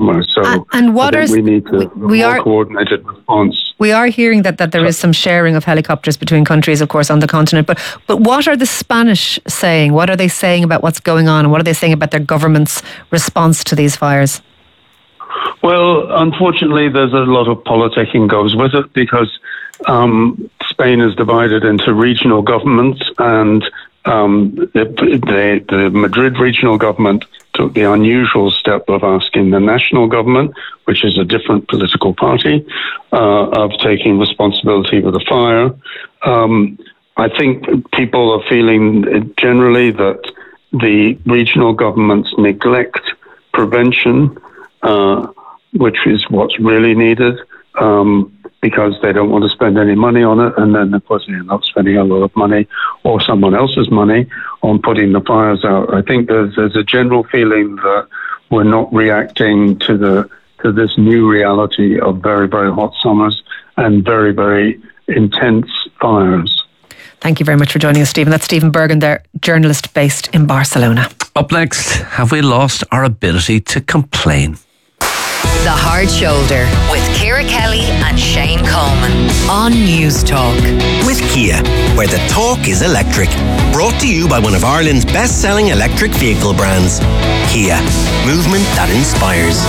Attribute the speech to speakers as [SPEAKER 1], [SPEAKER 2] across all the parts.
[SPEAKER 1] summer. So
[SPEAKER 2] and what
[SPEAKER 1] we need to more coordinated response.
[SPEAKER 2] We are hearing that there is some sharing of helicopters between countries, of course, on the continent. But what are the Spanish saying? What are they saying about what's going on, and what are they saying about their government's response to these fires?
[SPEAKER 1] Well, unfortunately, there's a lot of politicking goes with it, because Spain is divided into regional governments, and the Madrid regional government took the unusual step of asking the national government, which is a different political party, of taking responsibility for the fire. I think people are feeling generally that the regional governments neglect prevention, which is what's really needed, because they don't want to spend any money on it, and then of course they end up spending a lot of money or someone else's money on putting the fires out. I think there's a general feeling that we're not reacting to this new reality of very, very hot summers and very, very intense fires.
[SPEAKER 2] Thank you very much for joining us, Stephen. That's Stephen Bergen there, journalist based in Barcelona.
[SPEAKER 3] Up next, have we lost our ability to complain?
[SPEAKER 4] The Hard Shoulder with Ciara Kelly and Shane Coleman on News Talk.
[SPEAKER 5] With Kia, where the talk is electric. Brought to you by one of Ireland's best-selling electric vehicle brands. Kia, movement that inspires.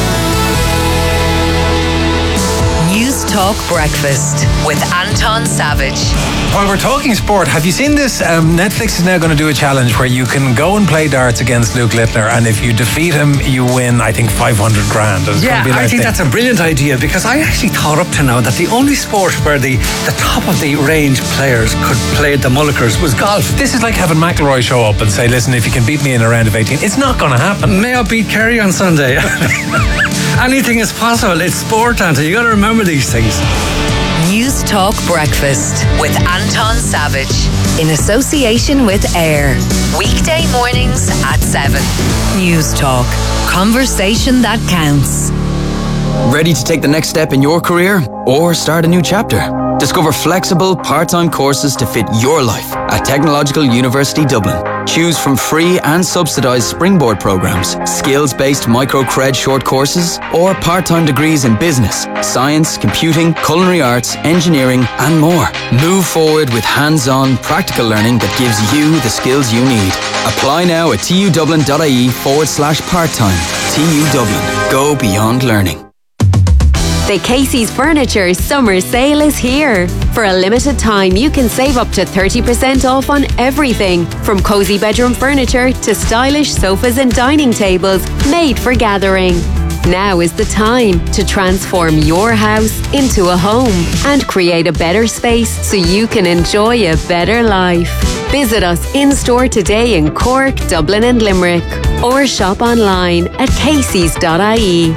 [SPEAKER 4] News Talk Breakfast with Anton Savage.
[SPEAKER 6] While we're talking sport, have you seen this? Netflix is now going to do a challenge where you can go and play darts against Luke Littner, and if you defeat him, you win, I think, 500 grand.
[SPEAKER 7] Yeah, I think that's a brilliant idea, because I actually thought up to now that the only sport where the top of the range players could play the Mullickers was golf.
[SPEAKER 6] This is like having McIlroy show up and say, listen, if you can beat me in a round of 18, it's not going to happen.
[SPEAKER 7] May I beat Kerry on Sunday? Anything is possible. It's sport, Anton. You got to remember these things.
[SPEAKER 4] News Talk Breakfast with Anton Savage in association with AIR. Weekday mornings at 7. News Talk. Conversation that counts.
[SPEAKER 8] Ready to take the next step in your career or start a new chapter? Discover flexible, part-time courses to fit your life at Technological University Dublin. Choose from free and subsidised springboard programmes, skills-based micro-cred short courses, or part-time degrees in business, science, computing, culinary arts, engineering, and more. Move forward with hands-on, practical learning that gives you the skills you need. Apply now at tudublin.ie/part-time. TU Dublin. Go beyond learning.
[SPEAKER 9] The Casey's Furniture Summer Sale is here. For a limited time, you can save up to 30% off on everything, from cosy bedroom furniture to stylish sofas and dining tables made for gathering. Now is the time to transform your house into a home and create a better space so you can enjoy a better life. Visit us in-store today in Cork, Dublin and Limerick, or shop online at caseys.ie.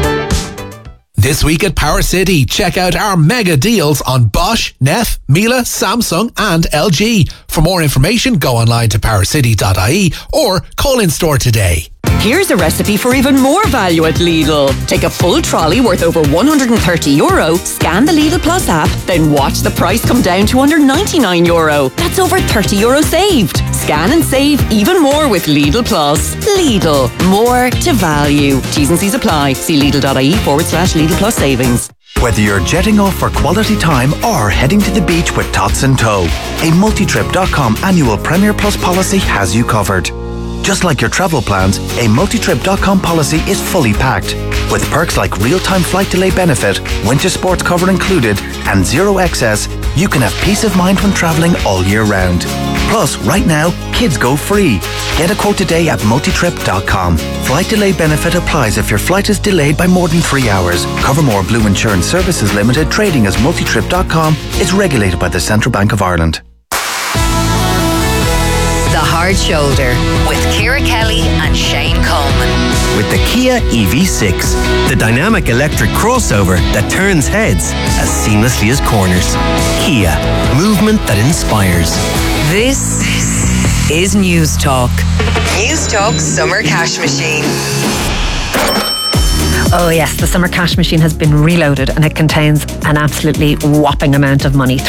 [SPEAKER 10] This week at Power City, check out our mega deals on Bosch, Neff, Miele, Samsung and LG. For more information, go online to powercity.ie or call in store today.
[SPEAKER 11] Here's a recipe for even more value at Lidl. Take a full trolley worth over €130, scan the Lidl Plus app, then watch the price come down to under €99. That's over €30 saved. Scan and save even more with Lidl Plus. Lidl, more to value. T's and C's apply. See Lidl.ie/Lidl Plus savings.
[SPEAKER 12] Whether you're jetting off for quality time or heading to the beach with Tots in tow, a multitrip.com annual Premier Plus policy has you covered. Just like your travel plans, a multitrip.com policy is fully packed. With perks like real-time flight delay benefit, winter sports cover included, and zero excess, you can have peace of mind when travelling all year round. Plus, right now, kids go free. Get a quote today at multitrip.com. Flight delay benefit applies if your flight is delayed by more than 3 hours. Covermore Blue Insurance Services Limited, trading as multitrip.com, is regulated by the Central Bank of Ireland.
[SPEAKER 4] The Hard Shoulder with Ciara Kelly and Shane Coleman.
[SPEAKER 5] With the Kia EV6, the dynamic electric crossover that turns heads as seamlessly as corners. Kia, movement that inspires.
[SPEAKER 4] This is News Talk. News Talk Summer Cash Machine.
[SPEAKER 2] Oh yes, the summer cash machine has been reloaded and it contains an absolutely whopping amount of money.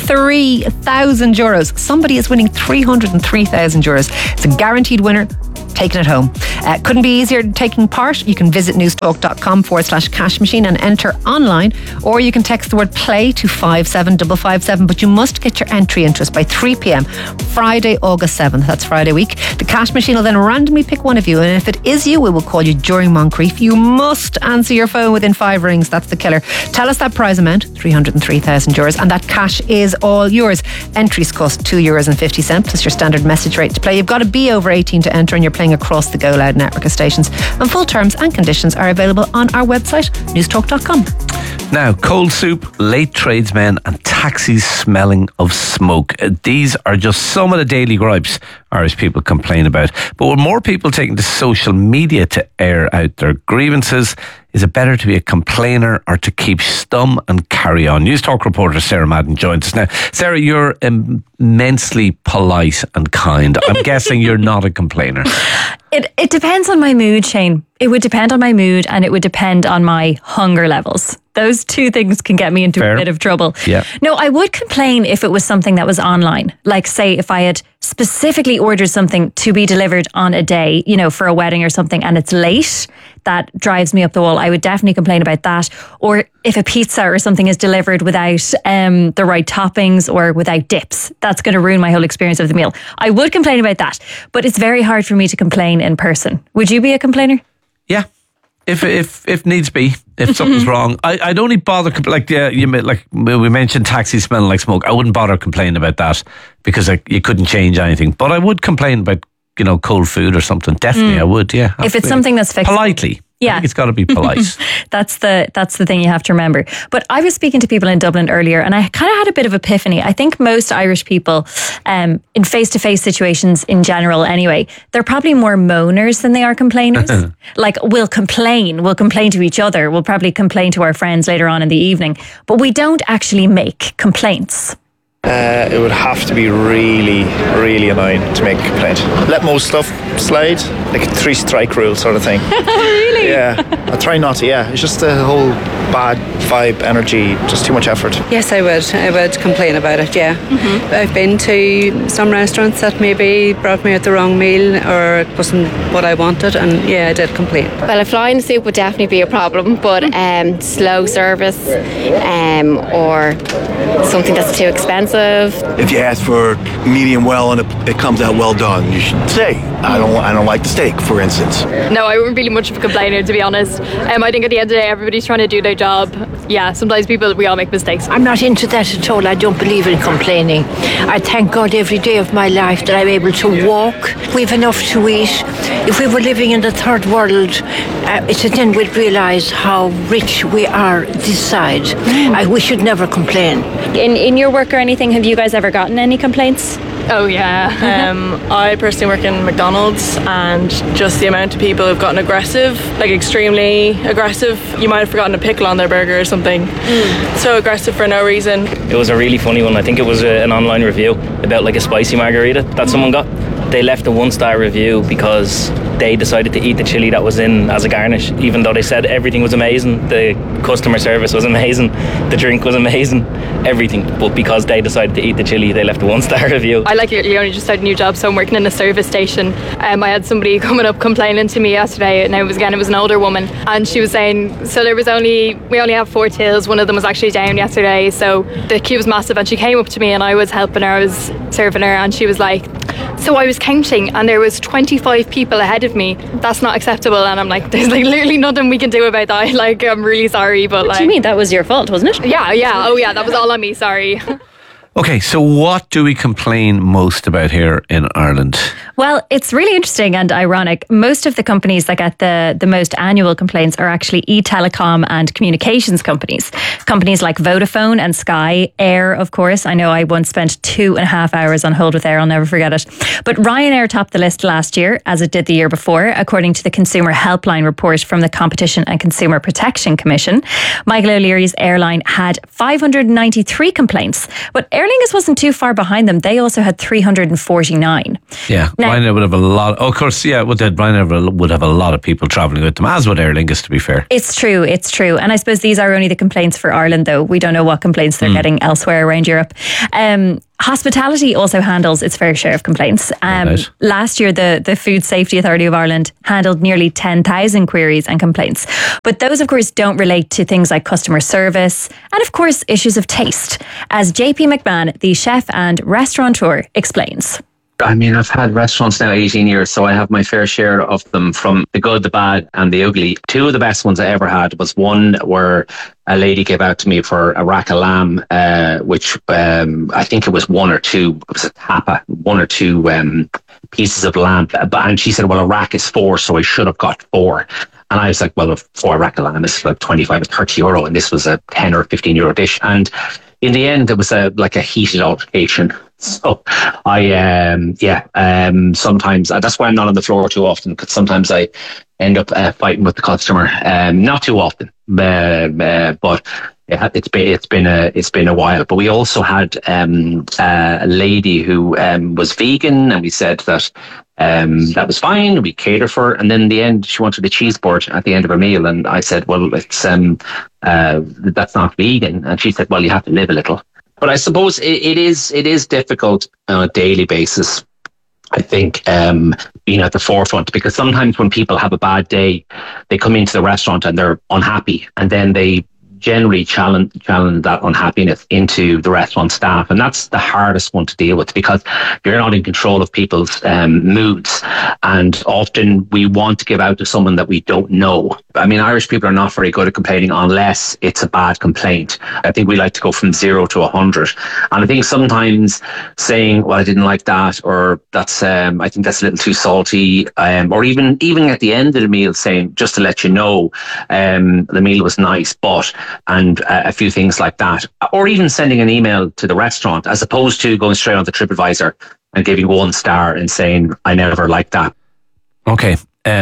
[SPEAKER 2] €303,000. Somebody is winning €303,000. It's a guaranteed winner. taking it home. Couldn't be easier taking part. You can visit newstalk.com/cash machine and enter online, or you can text the word play to 57557, but you must get your entry into us by 3 p.m. Friday, August 7th. That's Friday week. The cash machine will then randomly pick one of you, and if it is you, we will call you during Moncrief. You must answer your phone within 5 rings. That's the killer. Tell us that prize amount, €303,000, and that cash is all yours. Entries cost €2.50 plus your standard message rate to play. You've got to be over 18 to enter, and you're playing across the Go Loud network of stations. And full terms and conditions are available on our website, newstalk.com.
[SPEAKER 3] Now, cold soup, late tradesmen and taxis smelling of smoke. These are just some of the daily gripes Irish people complain about. But with more people taking to social media to air out their grievances, is it better to be a complainer or to keep stum and carry on? News Talk reporter Sarah Madden joins us now. Sarah, you're immensely polite and kind. I'm guessing you're not a complainer.
[SPEAKER 13] It depends on my mood, Shane. It would depend on my mood, and it would depend on my hunger levels. Those two things can get me into a bit of trouble.
[SPEAKER 3] Yeah.
[SPEAKER 13] No, I would complain if it was something that was online. Like, say, if I had specifically ordered something to be delivered on a day, you know, for a wedding or something, and it's late, that drives me up the wall. I would definitely complain about that. Or if a pizza or something is delivered without the right toppings or without dips, that's going to ruin my whole experience of the meal. I would complain about that, but it's very hard for me to complain in person. Would you be a complainer?
[SPEAKER 3] Yeah. If needs be, if something's wrong, I'd only bother we mentioned taxis smelling like smoke. I wouldn't bother complaining about that because you couldn't change anything. But I would complain about cold food or something. Definitely, I would. Yeah,
[SPEAKER 13] if it's something that's fixed
[SPEAKER 3] politely.
[SPEAKER 13] Yeah,
[SPEAKER 3] I think it's got to be polite.
[SPEAKER 13] That's the thing you have to remember. But I was speaking to people in Dublin earlier, and I kind of had a bit of epiphany. I think most Irish people, in face-to-face situations in general, anyway, they're probably more moaners than they are complainers. Like we'll complain to each other. We'll probably complain to our friends later on in the evening, but we don't actually make complaints.
[SPEAKER 14] It would have to be really, really annoying to make a complaint. Let most stuff slide, like a 3-strike rule sort of thing.
[SPEAKER 13] Really?
[SPEAKER 14] Yeah, I try not to. Yeah, it's just the whole bad vibe, energy, just too much effort.
[SPEAKER 15] Yes, I would complain about it. Yeah, I've been to some restaurants that maybe brought me out the wrong meal or it wasn't what I wanted, and yeah, I did complain.
[SPEAKER 16] Well, a flying soup would definitely be a problem, but slow service or something that's too expensive.
[SPEAKER 17] If you ask for medium well and it comes out well done, you should say, I don't like the steak, for instance.
[SPEAKER 18] No, I wouldn't really much of a complainer, to be honest. I think at the end of the day, everybody's trying to do their job. Yeah, sometimes we all make mistakes.
[SPEAKER 19] I'm not into that at all. I don't believe in complaining. I thank God every day of my life that I'm able to walk. We've enough to eat. If we were living in the third world, then we'd realise how rich we are this side. We should never complain.
[SPEAKER 13] In your work or anything, have you guys ever gotten any complaints?
[SPEAKER 20] Oh yeah, I personally work in McDonald's, and just the amount of people who've gotten aggressive, like extremely aggressive. You might have forgotten a pickle on their burger or something. So aggressive for no reason.
[SPEAKER 21] It was a really funny one. I think it was an online review about like a spicy margarita that someone got. They left a 1-star review because they decided to eat the chilli that was in as a garnish, even though they said everything was amazing, the customer service was amazing, the drink was amazing, everything. But because they decided to eat the chilli, they left a 1-star review.
[SPEAKER 18] I you only just started a new job, so I'm working in a service station. I had somebody coming up complaining to me yesterday, and it was an older woman, and she was saying, so we only have 4 tills, one of them was actually down yesterday, so the queue was massive, and she came up to me and I was helping her, I was serving her, and she was like, so I was counting and there was 25 people ahead of me. That's not acceptable. And I'm like, there's literally nothing we can do about that. I'm really sorry, but
[SPEAKER 13] What do you mean? That was your fault, wasn't it?
[SPEAKER 18] Yeah. Oh yeah, that was all on me, sorry.
[SPEAKER 3] Okay, so what do we complain most about here in Ireland?
[SPEAKER 13] Well, it's really interesting and ironic. Most of the companies that get the most annual complaints are actually e-telecom and communications companies. Companies like Vodafone and Sky, Air, of course. I know I once spent 2.5 hours on hold with Air. I'll never forget it. But Ryanair topped the list last year, as it did the year before, according to the Consumer Helpline report from the Competition and Consumer Protection Commission. Michael O'Leary's airline had 593 complaints, but Aer Lingus wasn't too far behind them. They also had 349.
[SPEAKER 3] Yeah,
[SPEAKER 13] now,
[SPEAKER 3] Ryanair would have a lot. Of course, yeah, Ryanair would have a lot of people travelling with them, as would Aer Lingus, to be fair.
[SPEAKER 13] It's true. And I suppose these are only the complaints for Ireland, though. We don't know what complaints they're getting elsewhere around Europe. Hospitality also handles its fair share of complaints. Last year, the Food Safety Authority of Ireland handled nearly 10,000 queries and complaints. But those, of course, don't relate to things like customer service and, of course, issues of taste, as JP McMahon, the chef and restaurateur, explains.
[SPEAKER 1] I mean, I've had restaurants now 18 years, so I have my fair share of them, from the good, the bad and the ugly. Two of the best ones I ever had was one where a lady gave out to me for a rack of lamb, which I think it was one or two, it was a tapa, one or two pieces of lamb. And she said, well, a rack is 4, so I should have got 4. And I was like, well, for a rack of lamb is like 25 or 30 euro, and this was a 10 or 15 euro dish. And in the end, it was like a heated altercation. So sometimes that's why I'm not on the floor too often, because sometimes I end up fighting with the customer. Not too often, but it's been a while. But we also had a lady who was vegan, and we said that that was fine. We catered for her, and then in the end, she wanted a cheese board at the end of her meal, and I said, well, it's that's not vegan, and she said, well, you have to live a little. But I suppose it is difficult on a daily basis, I think, being at the forefront, because sometimes when people have a bad day, they come into the restaurant and they're unhappy, and then they generally challenge that unhappiness into the restaurant staff. And that's the hardest one to deal with, because you're not in control of people's moods. And often we want to give out to someone that we don't know. I mean, Irish people are not very good at complaining unless it's a bad complaint. I think we like to go from 0 to 100. And I think sometimes saying, well, I didn't like that, or that's, I think that's a little too salty, or even at the end of the meal saying, just to let you know, the meal was nice, but, and a few things like that. Or even sending an email to the restaurant, as opposed to going straight on the TripAdvisor and giving 1 star and saying, I never liked that.
[SPEAKER 3] Okay.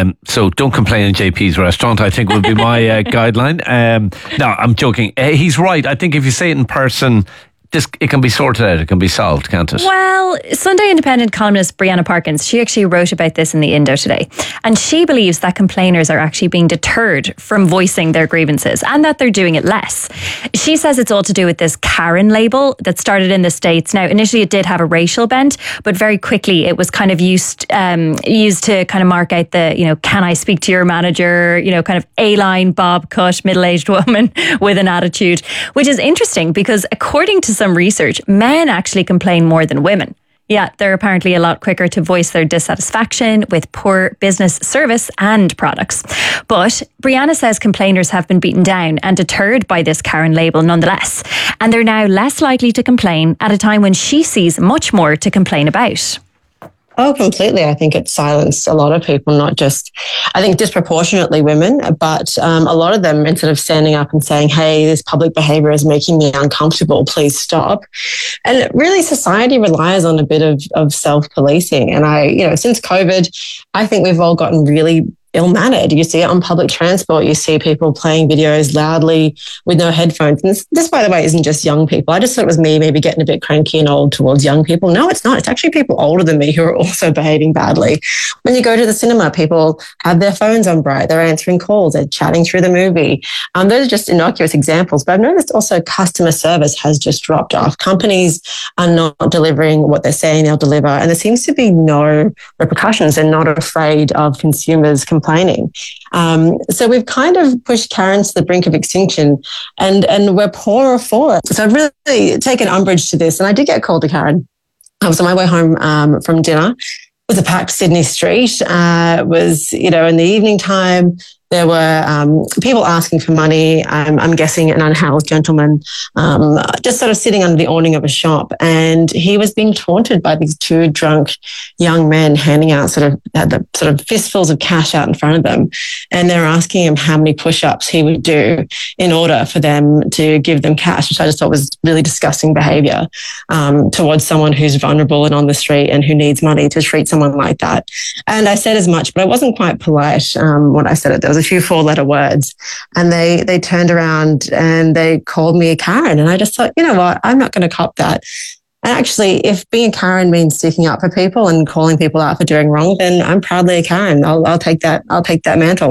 [SPEAKER 3] So don't complain in JP's restaurant, I think would be my guideline. No, I'm joking. He's right. I think if you say it in person, it can be sorted out. It can be solved, can't it?
[SPEAKER 13] Well, Sunday Independent columnist Brianna Parkins, she actually wrote about this in the Indo today. And she believes that complainers are actually being deterred from voicing their grievances, and that they're doing it less. She says it's all to do with this Karen label that started in the States. Now, initially it did have a racial bent, but very quickly it was kind of used to kind of mark out the, can I speak to your manager, kind of A-line, bob cut, middle-aged woman with an attitude, which is interesting because according to some research, men actually complain more than women. Yeah, they're apparently a lot quicker to voice their dissatisfaction with poor business service and products. But Brianna says complainers have been beaten down and deterred by this Karen label nonetheless. And they're now less likely to complain at a time when she sees much more to complain about.
[SPEAKER 22] Oh, completely. I think it silenced a lot of people, not just, I think disproportionately women, but a lot of them, instead of standing up and saying, hey, this public behaviour is making me uncomfortable, please stop. And really society relies on a bit of self-policing. And since COVID, I think we've all gotten really ill-mannered. You see it on public transport. You see people playing videos loudly with no headphones. And this, by the way, isn't just young people. I just thought it was me maybe getting a bit cranky and old towards young people. No, it's not. It's actually people older than me who are also behaving badly. When you go to the cinema, people have their phones on bright. They're answering calls. They're chatting through the movie. Those are just innocuous examples. But I've noticed also customer service has just dropped off. Companies are not delivering what they're saying they'll deliver. And there seems to be no repercussions. They're not afraid of consumers complaining. So we've kind of pushed Karen to the brink of extinction, and we're poorer for it. So I've really taken umbrage to this, and I did get called to Karen. I was on my way home from dinner. It was a packed Sydney street. It was, in the evening time. There were people asking for money. I'm guessing an unhoused gentleman just sort of sitting under the awning of a shop, and he was being taunted by these 2 drunk young men handing out sort of fistfuls of cash out in front of them, and they were asking him how many push-ups he would do in order for them to give them cash, which I just thought was really disgusting behaviour towards someone who's vulnerable and on the street and who needs money, to treat someone like that. And I said as much, but I wasn't quite polite when I said it. There was a few 4-letter words, and they turned around and they called me a Karen. And I just thought, you know what, I'm not going to cop that. And actually, if being a Karen means sticking up for people and calling people out for doing wrong, then I'm proudly a Karen. I'll take that. I'll take that mantle.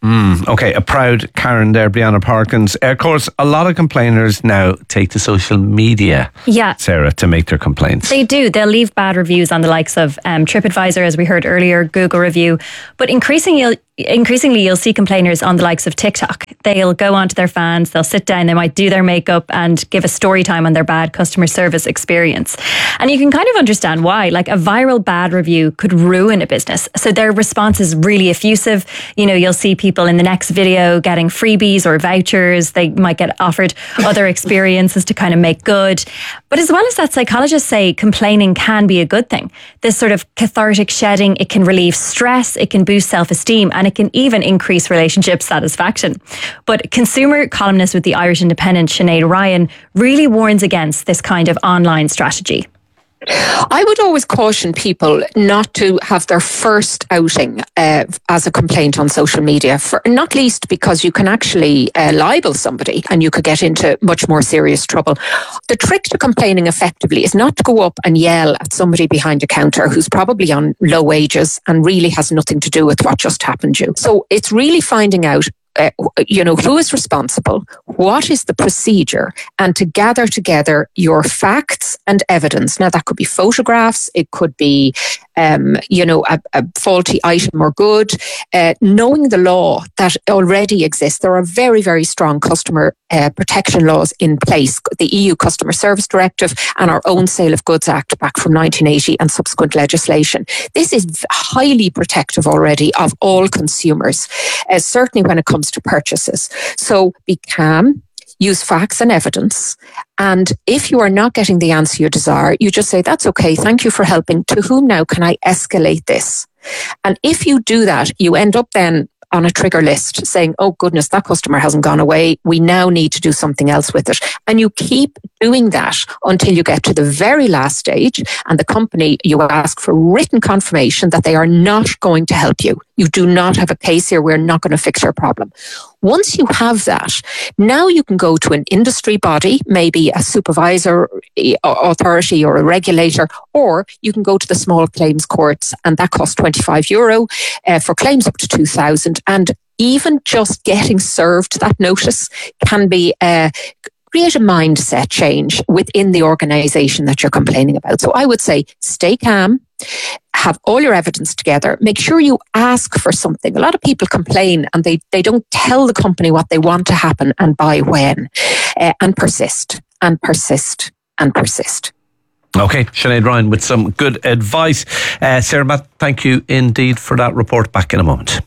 [SPEAKER 3] Okay, a proud Karen there, Brianna Parkins. Of course, a lot of complainers now take to social media, Sarah, to make their complaints.
[SPEAKER 13] They do. They'll leave bad reviews on the likes of TripAdvisor, as we heard earlier, Google Review. But increasingly you'll see complainers on the likes of TikTok. They'll go on to their fans, they'll sit down, they might do their makeup and give a story time on their bad customer service experience. And you can kind of understand why. Like, a viral bad review could ruin a business. So their response is really effusive. You know, you'll see people in the next video getting freebies or vouchers. They might get offered other experiences to kind of make good. But as well as that, psychologists say complaining can be a good thing. This sort of cathartic shedding, it can relieve stress, it can boost self-esteem, and it can even increase relationship satisfaction. But consumer columnist with the Irish Independent, Sinead Ryan, really warns against this kind of online strategy.
[SPEAKER 6] I would always caution people not to have their first outing as a complaint on social media, for not least because you can actually libel somebody and you could get into much more serious trouble. The trick to complaining effectively is not to go up and yell at somebody behind a counter who's probably on low wages and really has nothing to do with what just happened to you. So it's really finding out who is responsible, what is the procedure, and to gather together your facts and evidence. Now, that could be photographs, it could be, a faulty item or good. Knowing the law that already exists, there are very, very strong customer protection laws in place. The EU Customer Service Directive and our own Sale of Goods Act back from 1980 and subsequent legislation. This is highly protective already of all consumers, certainly when it comes to purchases. So be calm, use facts and evidence. And if you are not getting the answer you desire, you just say, that's okay, thank you for helping. To whom now can I escalate this? And if you do that, you end up then on a trigger list saying, oh goodness, that customer hasn't gone away. We now need to do something else with it. And you keep doing that until you get to the very last stage and the company, you ask for written confirmation that they are not going to help you. You do not have a case here. We're not going to fix your problem. Once you have that, now you can go to an industry body, maybe a supervisor authority or a regulator, or you can go to the small claims courts, and that costs €25 for claims up to 2,000. And even just getting served that notice can be create a mindset change within the organisation that you're complaining about. So I would say stay calm, have all your evidence together, make sure you ask for something. A lot of people complain and they don't tell the company what they want to happen and by when, and persist and persist and persist.
[SPEAKER 3] Okay, Sinead Ryan with some good advice. Sarah Matt, thank you indeed for that report. Back in a moment.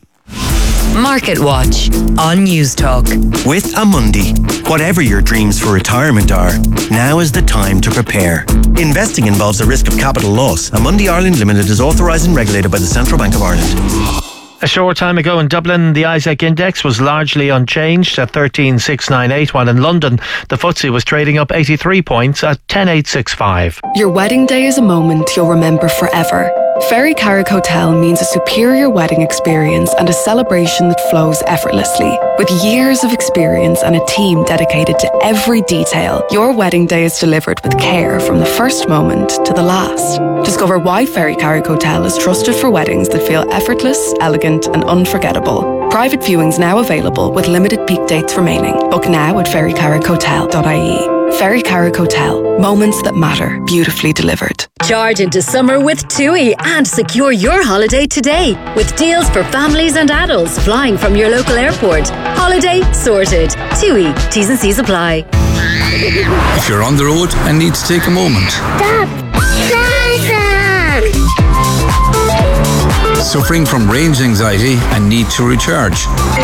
[SPEAKER 4] Market Watch on News Talk.
[SPEAKER 5] With Amundi, whatever your dreams for retirement are, now is the time to prepare. Investing involves a risk of capital loss. Amundi Ireland Limited is authorised and regulated by the Central Bank of Ireland.
[SPEAKER 7] A short time ago in Dublin, the ISEC index was largely unchanged at 13,698, while in London, the FTSE was trading up 83 points at 10,865.
[SPEAKER 23] Your wedding day is a moment you'll remember forever. Ferry Carrick Hotel means a superior wedding experience and a celebration that flows effortlessly. With years of experience and a team dedicated to every detail, your wedding day is delivered with care from the first moment to the last. Discover why Ferry Carrick Hotel is trusted for weddings that feel effortless, elegant and unforgettable. Private viewings now available with limited peak dates remaining. Book now at ferrycarrickhotel.ie. Ferry Carrick Hotel. Moments that matter, beautifully delivered.
[SPEAKER 24] Charge into summer with TUI and secure your holiday today with deals for families and adults flying from your local airport. Holiday sorted. TUI. T's and C's apply.
[SPEAKER 25] If you're on the road and need to take a moment. Suffering from range anxiety and need to recharge.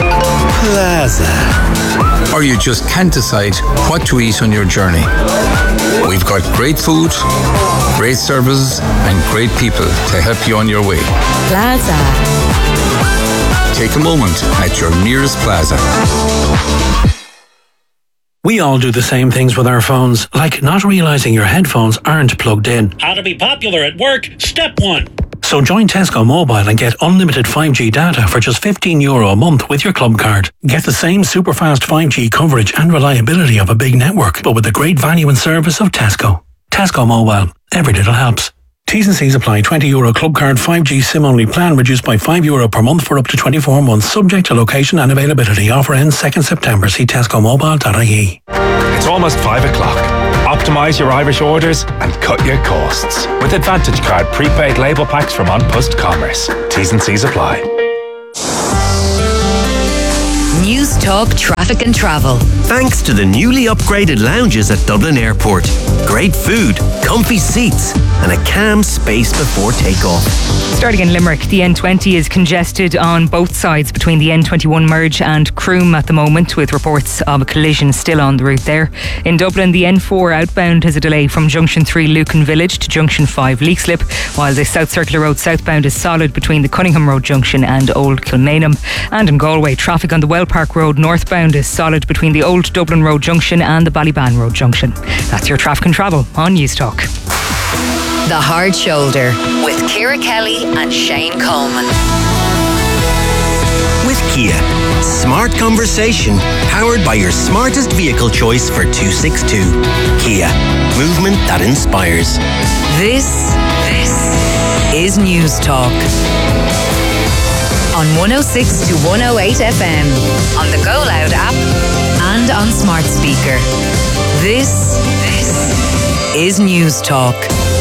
[SPEAKER 25] Or you just can't decide what to eat on your journey. We've got great food, great services and great people to help you on your way.
[SPEAKER 24] Plaza.
[SPEAKER 25] Take a moment at your nearest Plaza.
[SPEAKER 26] We all do the same things with our phones, like not realising your headphones aren't plugged in.
[SPEAKER 27] How to be popular at work, step 1.
[SPEAKER 26] So join Tesco Mobile and get unlimited 5G data for just €15 a month with your club card. Get the same super fast 5G coverage and reliability of a big network, but with the great value and service of Tesco. Tesco Mobile. Every little helps. T's and C's apply. €20 club card 5G SIM only plan reduced by €5 per month for up to 24 months, subject to location and availability. Offer ends 2nd September. See tescomobile.ie.
[SPEAKER 2] It's almost 5 o'clock. Optimise your Irish orders and cut your costs with Advantage Card prepaid label packs from An Post Commerce. T's and C's apply.
[SPEAKER 4] News Talk Traffic and Travel.
[SPEAKER 5] Thanks to the newly upgraded lounges at Dublin Airport. Great food, comfy seats, and a calm space before takeoff.
[SPEAKER 8] Starting in Limerick, the N20 is congested on both sides between the N21 merge and Croom at the moment, with reports of a collision still on the route there. In Dublin, the N4 outbound has a delay from Junction 3 Lucan Village to Junction 5 Leixlip, while the South Circular Road southbound is solid between the Cunningham Road Junction and Old Kilmainham. And in Galway, traffic on the Wellpark Road northbound is solid between the Old Dublin Road Junction and the Ballyban Road Junction. That's your traffic and travel on News Talk.
[SPEAKER 4] The Hard Shoulder with Ciara Kelly and Shane Coleman.
[SPEAKER 5] With Kia, smart conversation powered by your smartest vehicle choice for 262. Kia, movement that inspires.
[SPEAKER 4] This is News Talk. On 106 to 108 FM, on the Go Loud app, and on smart speaker. This is News Talk.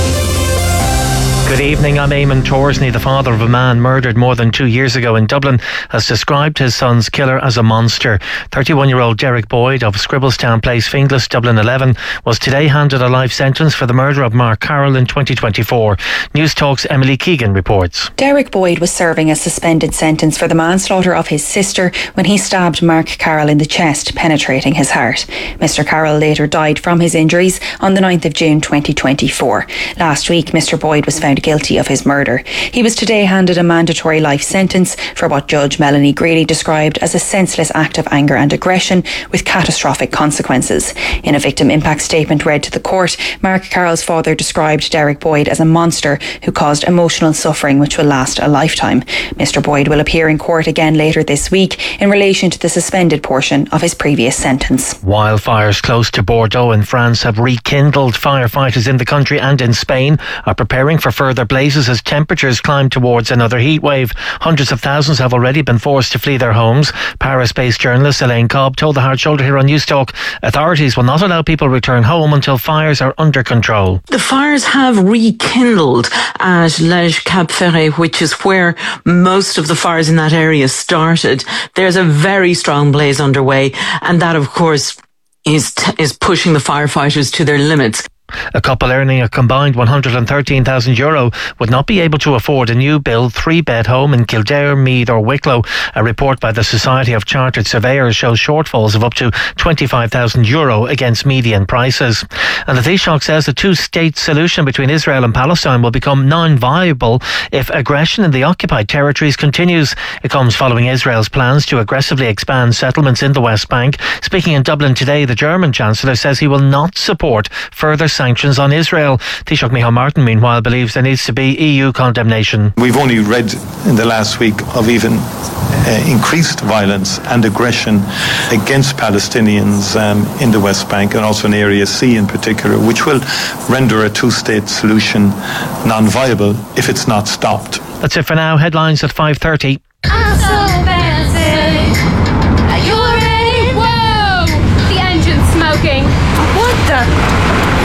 [SPEAKER 7] Good evening, I'm Eamon Torsney. The father of a man murdered more than 2 years ago in Dublin has described his son's killer as a monster. 31-year-old Derek Boyd of Scribblestown Place, Finglas, Dublin 11, was today handed a life sentence for the murder of Mark Carroll in 2024. News Talk's Emily Keegan reports.
[SPEAKER 9] Derek Boyd was serving a suspended sentence for the manslaughter of his sister when he stabbed Mark Carroll in the chest, penetrating his heart. Mr. Carroll later died from his injuries on the 9th of June 2024. Last week, Mr. Boyd was found guilty of his murder. He was today handed a mandatory life sentence for what Judge Melanie Greeley described as a senseless act of anger and aggression with catastrophic consequences. In a victim impact statement read to the court, Mark Carroll's father described Derek Boyd as a monster who caused emotional suffering which will last a lifetime. Mr. Boyd will appear in court again later this week in relation to the suspended portion of his previous sentence.
[SPEAKER 7] Wildfires close to Bordeaux in France have rekindled. Firefighters in the country and in Spain are preparing for further blazes as temperatures climb towards another heat wave. Hundreds of thousands have already been forced to flee their homes. Paris-based journalist Elaine Cobb told the Hard Shoulder here on News Talk authorities will not allow people return home until fires are under control.
[SPEAKER 10] The fires have rekindled at Lège Cap Ferret, which is where most of the fires in that area started. There's a very strong blaze underway, and that of course is pushing the firefighters to their limits.
[SPEAKER 7] A couple earning a combined €113,000 would not be able to afford a new build 3-bed home in Kildare, Meath or Wicklow. A report by the Society of Chartered Surveyors shows shortfalls of up to €25,000 against median prices. And the Taoiseach says a two-state solution between Israel and Palestine will become non-viable if aggression in the occupied territories continues. It comes following Israel's plans to aggressively expand settlements in the West Bank. Speaking in Dublin today, the German Chancellor says he will not support further sanctions on Israel. Taoiseach Micheál Martin, meanwhile, believes there needs to be EU condemnation.
[SPEAKER 11] We've only read in the last week of even increased violence and aggression against Palestinians in the West Bank and also in Area C in particular, which will render a two-state solution non-viable if it's not stopped.
[SPEAKER 7] That's it for now. Headlines at 5:30.
[SPEAKER 12] I'm so fancy. Are you ready? Whoa! The engine's smoking. What the?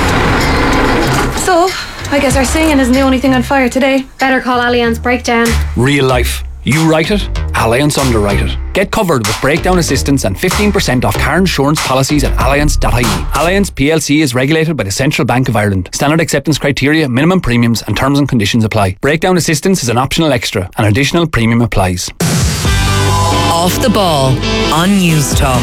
[SPEAKER 14] So, I guess our singing isn't the only thing on fire today.
[SPEAKER 12] Better call Allianz Breakdown.
[SPEAKER 28] Real life. You write it, Allianz underwrite it. Get covered with breakdown assistance and 15% off car insurance policies at allianz.ie. Allianz PLC is regulated by the Central Bank of Ireland. Standard acceptance criteria, minimum premiums and terms and conditions apply. Breakdown assistance is an optional extra. An additional premium applies.
[SPEAKER 4] Off the ball on News Talk.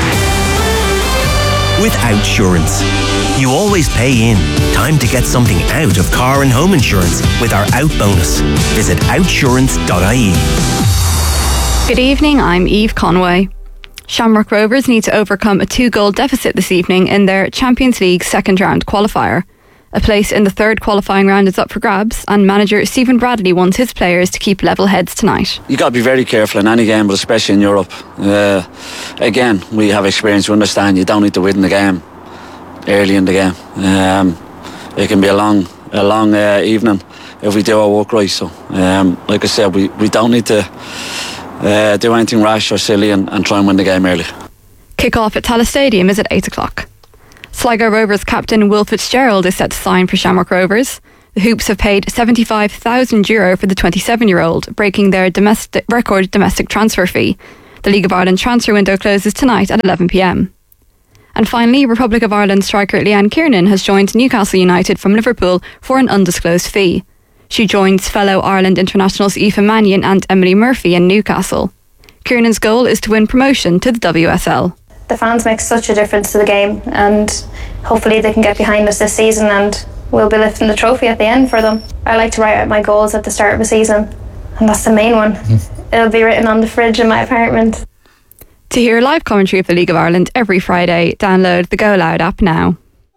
[SPEAKER 5] With Outsurance. You always pay in. Time to get something out of car and home insurance with our Out bonus. Visit outsurance.ie.
[SPEAKER 29] Good evening, I'm Eve Conway. Shamrock Rovers need to overcome a 2-goal deficit this evening in their Champions League second round qualifier. A place in the third qualifying round is up for grabs, and manager Stephen Bradley wants his players to keep level heads tonight.
[SPEAKER 30] You got to be very careful in any game, but especially in Europe. Again, we have experience, we understand you don't need to win the game early in the game. It can be a long a long evening if we do our work right. So, like I said, we don't need to do anything rash or silly and try and win the game early.
[SPEAKER 29] Kick-off at Tallaght Stadium is at 8 o'clock. Sligo Rovers captain Will Fitzgerald is set to sign for Shamrock Rovers. The Hoops have paid €75,000 for the 27-year-old, breaking their record domestic transfer fee. The League of Ireland transfer window closes tonight at 11 p.m. And finally, Republic of Ireland striker Leanne Kiernan has joined Newcastle United from Liverpool for an undisclosed fee. She joins fellow Ireland internationals Aoife Mannion and Emily Murphy in Newcastle. Kiernan's goal is to win promotion to the WSL.
[SPEAKER 1] The fans make such a difference to the game, and hopefully they can get behind us this season and we'll be lifting the trophy at the end for them. I like to write out my goals at the start of a season, and that's the main one. It'll be written on the fridge in my apartment.
[SPEAKER 29] To hear live commentary of the League of Ireland every Friday, download the Go Loud app now.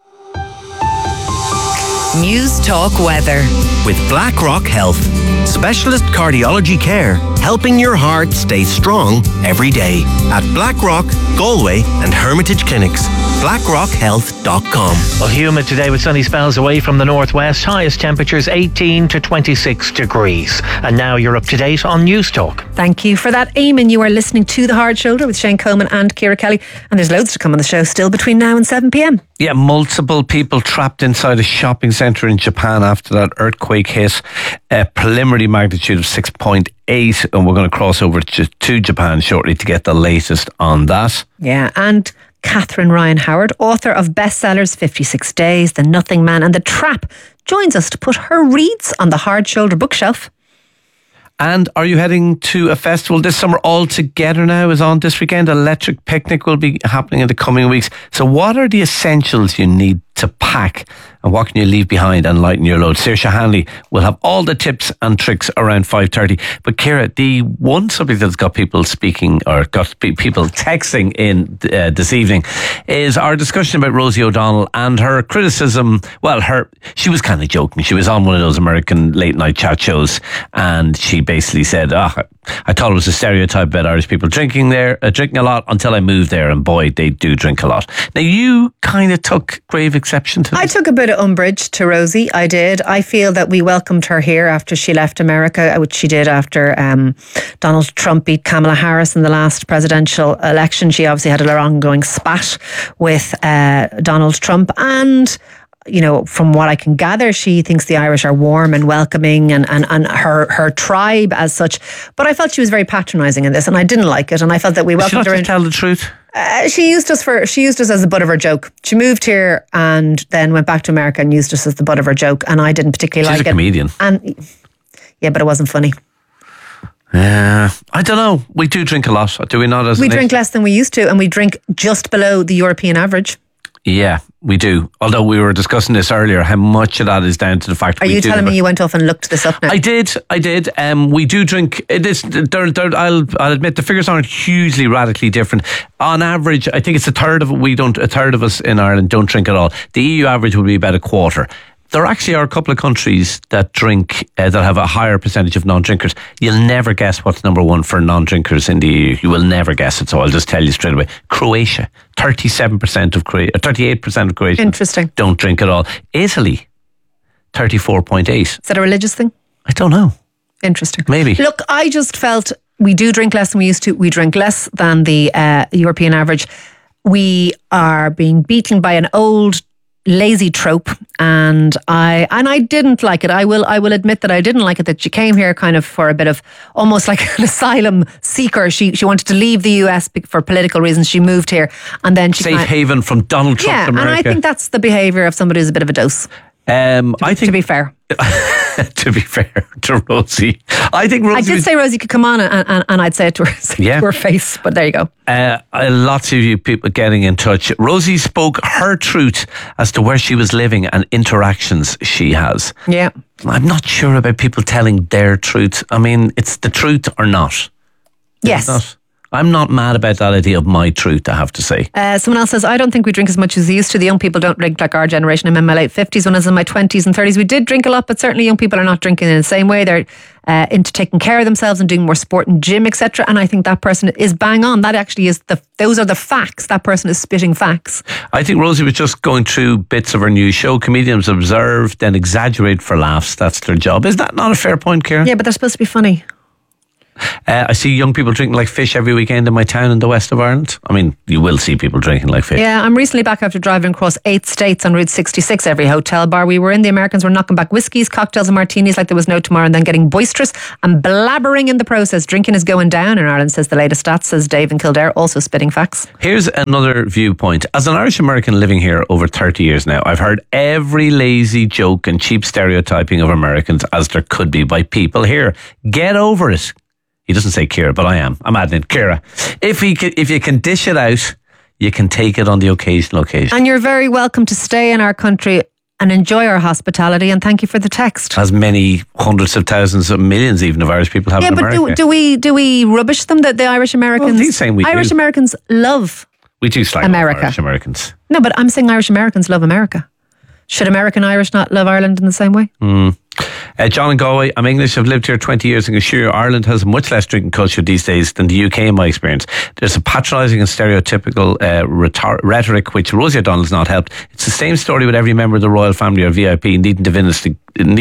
[SPEAKER 4] News Talk Weather.
[SPEAKER 5] With BlackRock Health. Specialist cardiology care, helping your heart stay strong every day. At BlackRock, Galway and Hermitage Clinics. BlackRockHealth.com.
[SPEAKER 7] Well, humid today with sunny spells away from the northwest. Highest temperatures 18 to 26 degrees. And now you're up to date on News Talk.
[SPEAKER 13] Thank you for that, Eamon. You are listening to The Hard Shoulder with Shane Coleman and Ciara Kelly. And there's loads to come on the show still between now and 7 p.m.
[SPEAKER 3] Yeah, multiple people trapped inside a shopping centre in Japan after that earthquake hit. A preliminary magnitude of 6.8, and we're going to cross over to Japan shortly to get the latest on that.
[SPEAKER 13] Yeah, and Catherine Ryan Howard, author of bestsellers 56 Days, The Nothing Man and The Trap, joins us to put her reads on the Hard Shoulder bookshelf.
[SPEAKER 3] And are you heading to a festival this summer? All Together Now is on this weekend. Electric Picnic will be happening in the coming weeks. So what are the essentials you need to pack, and what can you leave behind and lighten your load? Saoirse Hanley will have all the tips and tricks around 5:30. But Ciara, the one subject that's got people speaking or got people texting in this evening is our discussion about Rosie O'Donnell and her criticism. Well, she was kind of joking. She was on one of those American late night chat shows, and she basically said, I thought it was a stereotype about Irish people drinking a lot until I moved there, and boy, they do drink a lot. Now, you kind of took grave exception to this.
[SPEAKER 13] I took a bit of umbrage to Rosie. I did. I feel that we welcomed her here after she left America, which she did after Donald Trump beat Kamala Harris in the last presidential election. She obviously had a ongoing spat with Donald Trump, and you know, from what I can gather, she thinks the Irish are warm and welcoming and her tribe as such. But I felt she was very patronising in this, and I didn't like it. And I felt that we welcomed her in.
[SPEAKER 3] Tell the truth.
[SPEAKER 13] She used us as the butt of her joke. She moved here and then went back to America and used us as the butt of her joke, and I didn't particularly like it.
[SPEAKER 3] She's a comedian.
[SPEAKER 13] And yeah, but it wasn't funny.
[SPEAKER 3] I don't know. We do drink a lot, do we not?
[SPEAKER 13] We drink less than we used to, and we drink just below the European average.
[SPEAKER 3] Yeah, we do. Although we were discussing this earlier, how much of that is down to the fact that
[SPEAKER 13] Are you telling me you went off and looked this up now?
[SPEAKER 3] I did. We do drink. I'll admit the figures aren't hugely radically different. On average, I think it's a third of us in Ireland don't drink at all. The EU average would be about a quarter. There actually are a couple of countries that drink, that have a higher percentage of non-drinkers. You'll never guess what's number one for non-drinkers in the EU. You will never guess it, so I'll just tell you straight away. Croatia. 38% of Croatians
[SPEAKER 13] Interesting.
[SPEAKER 3] don't drink at all. Italy, 34.8.
[SPEAKER 13] Is that a religious thing?
[SPEAKER 3] I don't know.
[SPEAKER 13] Interesting.
[SPEAKER 3] Maybe.
[SPEAKER 13] Look, I just felt we do drink less than we used to. We drink less than the European average. We are being beaten by an old lazy trope, and I didn't like it. I will admit that I didn't like it, that she came here kind of for a bit of almost like an asylum seeker. She wanted to leave the US for political reasons. She moved here, and then she
[SPEAKER 3] safe haven from Donald Trump.
[SPEAKER 13] Yeah,
[SPEAKER 3] America.
[SPEAKER 13] and I think that's the behaviour of somebody who's a bit of a dose. To be fair.
[SPEAKER 3] To be fair to Rosie, I think Rosie.
[SPEAKER 13] I did say Rosie could come on, and I'd say it to her, to her face. But there you go.
[SPEAKER 3] Lots of you people getting in touch. Rosie spoke her truth as to where she was living and interactions she has.
[SPEAKER 13] Yeah,
[SPEAKER 3] I'm not sure about people telling their truth. I mean, it's the truth or not.
[SPEAKER 13] Yes.
[SPEAKER 3] I'm not mad about that idea of my truth, I have to say.
[SPEAKER 13] Someone else says, I don't think we drink as much as we used to. The young people don't drink like our generation. I'm in my late 50s. When I was in my 20s and 30s, we did drink a lot, but certainly young people are not drinking in the same way. They're into taking care of themselves and doing more sport and gym, etc. And I think that person is bang on. That actually is those are the facts. That person is spitting facts.
[SPEAKER 3] I think Rosie was just going through bits of her new show. Comedians observe, then exaggerate for laughs. That's their job. Is that not a fair point, Ciara?
[SPEAKER 13] Yeah, but they're supposed to be funny.
[SPEAKER 3] I see young people drinking like fish every weekend in my town in the west of Ireland. I mean, you will see people drinking like fish.
[SPEAKER 13] Yeah, I'm recently back after driving across 8 states on Route 66. Every hotel bar we were in, the Americans were knocking back whiskies, cocktails and martinis like there was no tomorrow, and then getting boisterous and blabbering in the process. Drinking is going down in Ireland, says the latest stats, says Dave in Kildare, also spitting facts.
[SPEAKER 3] Here's another viewpoint. As an Irish American living here over 30 years now, I've heard every lazy joke and cheap stereotyping of Americans as there could be by people here. Get over it. He doesn't say Ciara, but I am. I'm adding it. Ciara, if you can dish it out, you can take it on the occasional occasion.
[SPEAKER 13] And you're very welcome to stay in our country and enjoy our hospitality. And thank you for the text.
[SPEAKER 3] As many hundreds of thousands of millions even of Irish people have in America.
[SPEAKER 13] Yeah, but do we rubbish them? That the Irish Americans?
[SPEAKER 3] Well, he's saying we
[SPEAKER 13] Irish
[SPEAKER 3] do.
[SPEAKER 13] Americans love
[SPEAKER 3] We do slag
[SPEAKER 13] America.
[SPEAKER 3] Irish Americans.
[SPEAKER 13] No, but I'm saying Irish Americans love America. Should American Irish not love Ireland in the same way?
[SPEAKER 3] John in Galway, I'm English, I've lived here 20 years and can assure you Ireland has a much less drinking culture these days than the UK in my experience. There's a patronising and stereotypical rhetoric which Rosie O'Donnell's not helped. It's the same story with every member of the royal family or VIP needing to visit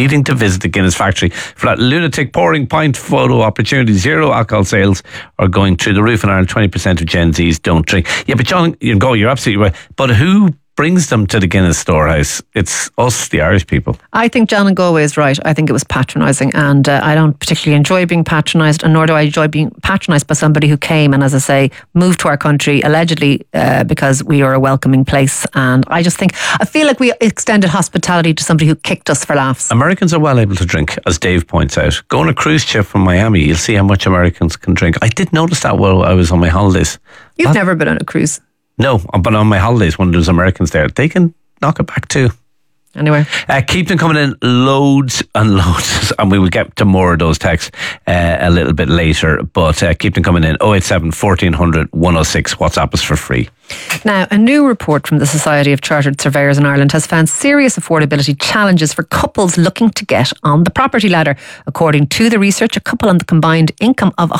[SPEAKER 3] the Guinness factory for that lunatic pouring pint photo opportunity. Zero alcohol sales are going through the roof in Ireland. 20% of Gen Zs don't drink. Yeah, but John, you're absolutely right. But who brings them to the Guinness storehouse? It's us, the Irish people.
[SPEAKER 13] I think John in Galway is right. I think it was patronising, and I don't particularly enjoy being patronised, and nor do I enjoy being patronised by somebody who came and, as I say, moved to our country allegedly because we are a welcoming place. And I feel like we extended hospitality to somebody who kicked us for laughs.
[SPEAKER 3] Americans are well able to drink, as Dave points out. Go on a cruise ship from Miami, you'll see how much Americans can drink. I did notice that while I was on my holidays.
[SPEAKER 13] You've never been on a cruise?
[SPEAKER 3] No, but on my holidays when there's Americans there, they can knock it back too.
[SPEAKER 13] Anyway.
[SPEAKER 3] Keep them coming in loads and loads, and we will get to more of those texts a little bit later, but keep them coming in. 087 1400 106. WhatsApp is for free.
[SPEAKER 13] Now, a new report from the Society of Chartered Surveyors in Ireland has found serious affordability challenges for couples looking to get on the property ladder. According to the research, a couple on the combined income of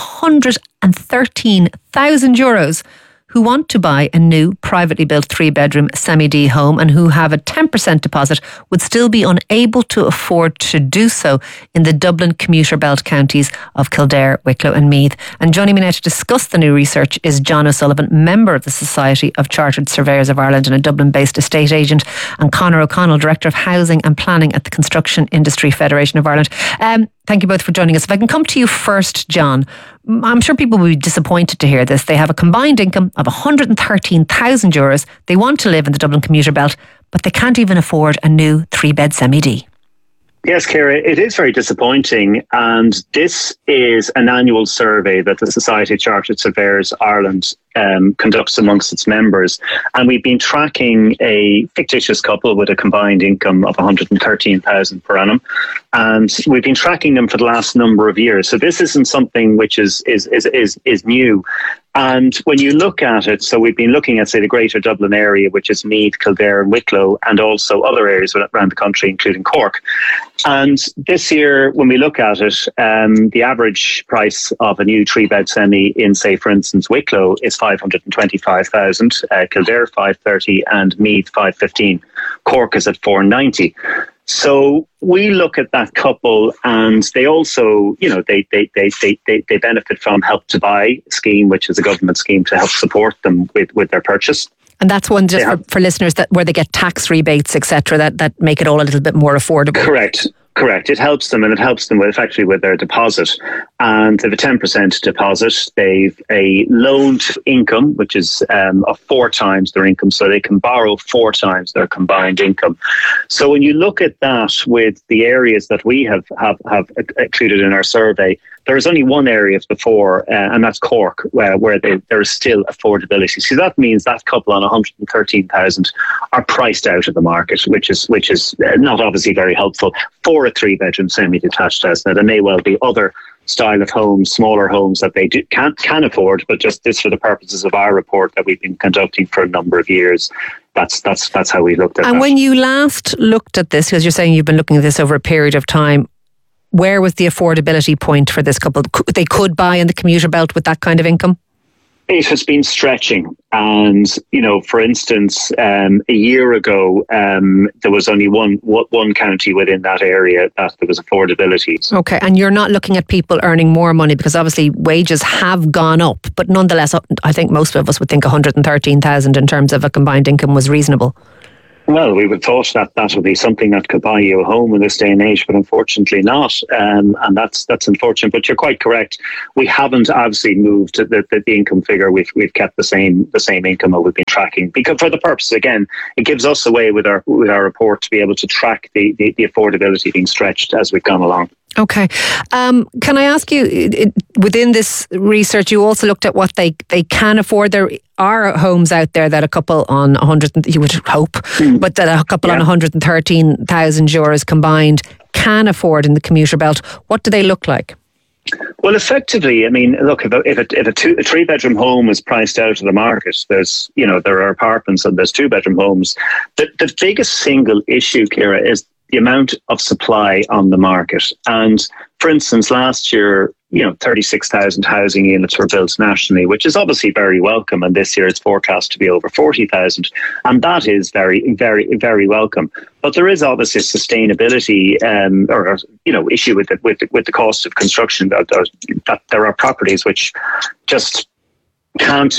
[SPEAKER 13] €113,000 who want to buy a new privately built 3-bedroom semi-D home and who have a 10% deposit would still be unable to afford to do so in the Dublin commuter belt counties of Kildare, Wicklow and Meath. And joining me now to discuss the new research is John O'Sullivan, member of the Society of Chartered Surveyors of Ireland and a Dublin-based estate agent, and Conor O'Connell, Director of Housing and Planning at the Construction Industry Federation of Ireland. Thank you both for joining us. If I can come to you first, John, I'm sure people will be disappointed to hear this. They have a combined income of €113,000. They want to live in the Dublin commuter belt, but they can't even afford a new 3-bed semi-D.
[SPEAKER 6] Yes, Ciara, it is very disappointing, and this is an annual survey that the Society of Chartered Surveyors Ireland conducts amongst its members, and we've been tracking a fictitious couple with a combined income of $113,000 per annum, and we've been tracking them for the last number of years. So this isn't something which is new. And when you look at it, so we've been looking at, say, the Greater Dublin area, which is Meath, Kildare and Wicklow, and also other areas around the country, including Cork. And this year, when we look at it, the average price of a new 3-bed semi in, say, for instance, Wicklow is $525,000, Kildare $530,000 and Meath $515,000. Cork is at $490,000. So we look at that couple, and they also, they benefit from Help to Buy scheme, which is a government scheme to help support them with their purchase.
[SPEAKER 13] And that's one just for listeners where they get tax rebates, etc., that make it all a little bit more affordable.
[SPEAKER 6] Correct. It helps them, and it helps them with their deposit. And they have a 10% deposit. They've a loaned income, which is of 4 times their income, so they can borrow 4 times their combined income. So when you look at that with the areas that we have included in our survey, there is only one area of the 4, and that's Cork, where there is still affordability. So that means that couple on 113,000 are priced out of the market, which is not obviously very helpful for a 3-bedroom semi-detached house. Now, there may well be other style of homes, smaller homes that they can afford, but just this for the purposes of our report that we've been conducting for a number of years. That's how we looked at it.
[SPEAKER 13] And when you last looked at this, because you're saying you've been looking at this over a period of time, where was the affordability point for this couple? They could buy in the commuter belt with that kind of income?
[SPEAKER 6] It has been stretching. And, for instance, a year ago, there was only one county within that area that there was affordability.
[SPEAKER 13] Okay, and you're not looking at people earning more money, because obviously wages have gone up, but nonetheless, I think most of us would think 113,000 in terms of a combined income was reasonable.
[SPEAKER 6] Well, we would have thought that would be something that could buy you a home in this day and age, but unfortunately not. And that's unfortunate. But you're quite correct. We haven't obviously moved the income figure. We've kept the same income that we've been tracking, because for the purpose, again, it gives us a way with our report to be able to track the affordability being stretched as we've gone along.
[SPEAKER 13] Okay. Can I ask you, within this research, you also looked at what they can afford. There are homes out there that a couple on 100, you would hope, but that a couple on 113,000 euros combined can afford in the commuter belt. What do they look like?
[SPEAKER 6] Well, effectively, I mean, look, if a 3-bedroom home is priced out of the market, there's, there are apartments and there's 2-bedroom homes. The biggest single issue, Ciara, is the amount of supply on the market. And for instance, last year, 36,000 housing units were built nationally, which is obviously very welcome. And this year it's forecast to be over 40,000. And that is very, very, very welcome. But there is obviously a sustainability issue with the cost of construction. That there are properties which just can't,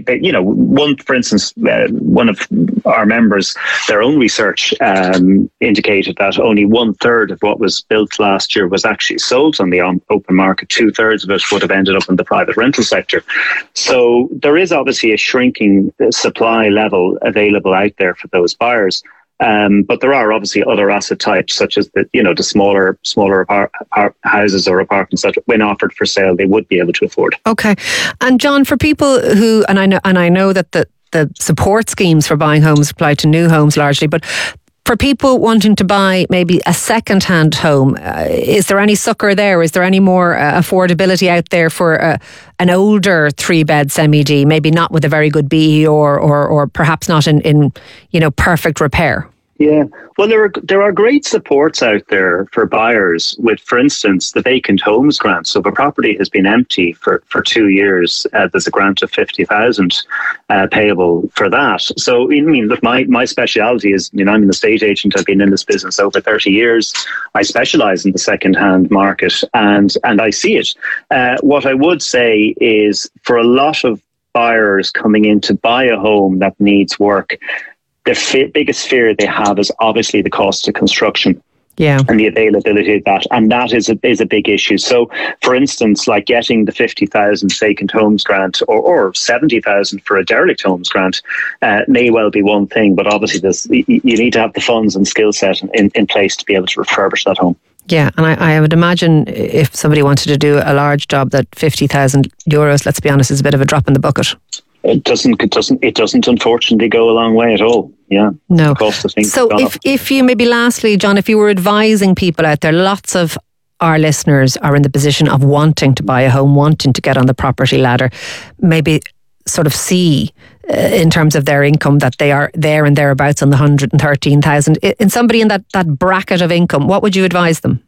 [SPEAKER 6] one, for instance, one of our members, their own research indicated that only 1/3 of what was built last year was actually sold on the open market. 2/3 of it would have ended up in the private rental sector. So there is obviously a shrinking supply level available out there for those buyers. But there are obviously other asset types, such as the smaller houses or apartments that, when offered for sale, they would be able to afford. Okay, and John, for people who, and I know that the support schemes for buying homes apply to new homes largely, but for people wanting to buy maybe a second-hand home, is there any succour there? Is there any more affordability out there for an older 3-bed semi-D, maybe not with a very good BE or perhaps not in perfect repair? Yeah, well, there are great supports out there for buyers with, for instance, the vacant homes grant. So if a property has been empty for 2 years, there's a grant of 50,000 payable for that. So, I mean, look, my speciality is, I'm an estate agent. I've been in this business over 30 years. I specialise in the second-hand market, and I see it. What I would say is, for a lot of buyers coming in to buy a home that needs work, the biggest fear they have is obviously the cost of construction. Yeah. And the availability of that. And that is a big issue. So, for instance, like getting the 50,000 vacant homes grant or 70,000 for a derelict homes grant may well be one thing, but obviously you need to have the funds and skill set in place to be able to refurbish that home.
[SPEAKER 13] Yeah, and I would imagine if somebody wanted to do a large job, that 50,000 euros, let's be honest, is a bit of a drop in the bucket.
[SPEAKER 6] It doesn't unfortunately go a long way at all. Yeah.
[SPEAKER 13] No.
[SPEAKER 6] The cost of things.
[SPEAKER 13] So if you maybe lastly, John, if you were advising people out there, lots of our listeners are in the position of wanting to buy a home, wanting to get on the property ladder, maybe sort of see in terms of their income that they are there and thereabouts on the 113,000. In somebody in that bracket of income, what would you advise them?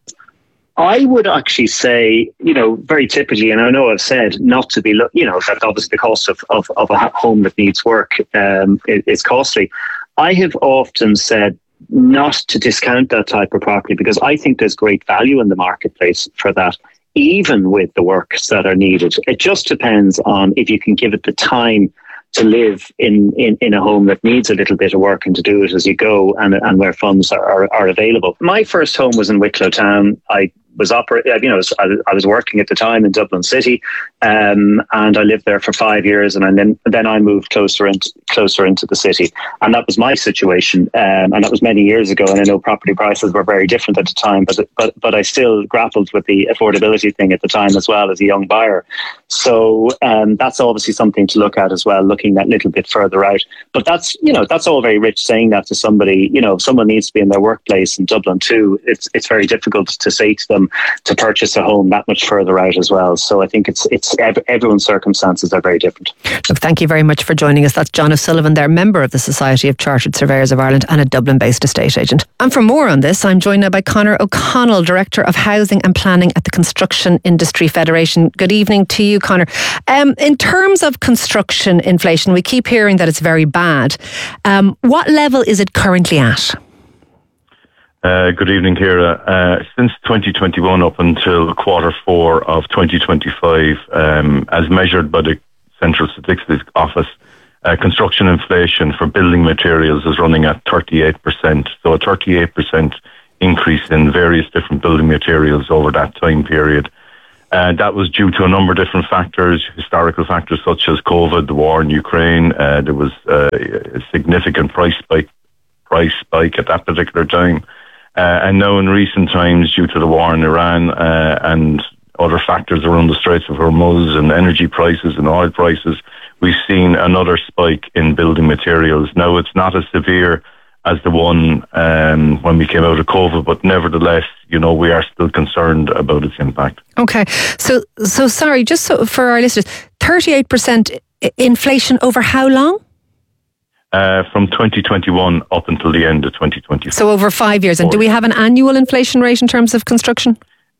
[SPEAKER 6] I would actually say, very typically, and I know I've said not to be, that obviously the cost of a home that needs work is costly. I have often said not to discount that type of property, because I think there's great value in the marketplace for that, even with the works that are needed. It just depends on if you can give it the time to live in a home that needs a little bit of work and to do it as you go, and where funds are available. My first home was in Wicklow Town. I was working at the time in Dublin City, and I lived there for 5 years, and then I moved closer into the city, and that was my situation, and that was many years ago. And I know property prices were very different at the time, but I still grappled with the affordability thing at the time as well as a young buyer. So that's obviously something to look at as well, looking that little bit further out. But that's all very rich saying that to somebody. If someone needs to be in their workplace in Dublin too, it's very difficult to say to them, to purchase a home that much further out as well. So I think everyone's circumstances are very different.
[SPEAKER 13] Look, thank you very much for joining us. That's John O'Sullivan there, member of the Society of Chartered Surveyors of Ireland and a Dublin-based estate agent. And for more on this, I'm joined now by Conor O'Connell, Director of Housing and Planning at the Construction Industry Federation. Good evening to you, Conor. In terms of construction inflation, we keep hearing that it's very bad. What level is it currently at?
[SPEAKER 15] Good evening, Ciara. Since 2021 up until quarter 4 of 2025, as measured by the Central Statistics Office, construction inflation for building materials is running at 38%. So a 38% increase in various different building materials over that time period. That was due to a number of different factors, historical factors such as COVID, the war in Ukraine. There was a significant price spike at that particular time. And now in recent times, due to the war in Iran and other factors around the Straits of Hormuz and energy prices and oil prices, we've seen another spike in building materials. Now, it's not as severe as the one when we came out of COVID, but nevertheless, we are still concerned about its impact.
[SPEAKER 13] Okay. So sorry, just for our listeners, 38% inflation over how long?
[SPEAKER 15] From 2021 up until the end of 2024.
[SPEAKER 13] So over 5 years. And do we have an annual inflation rate in terms of construction?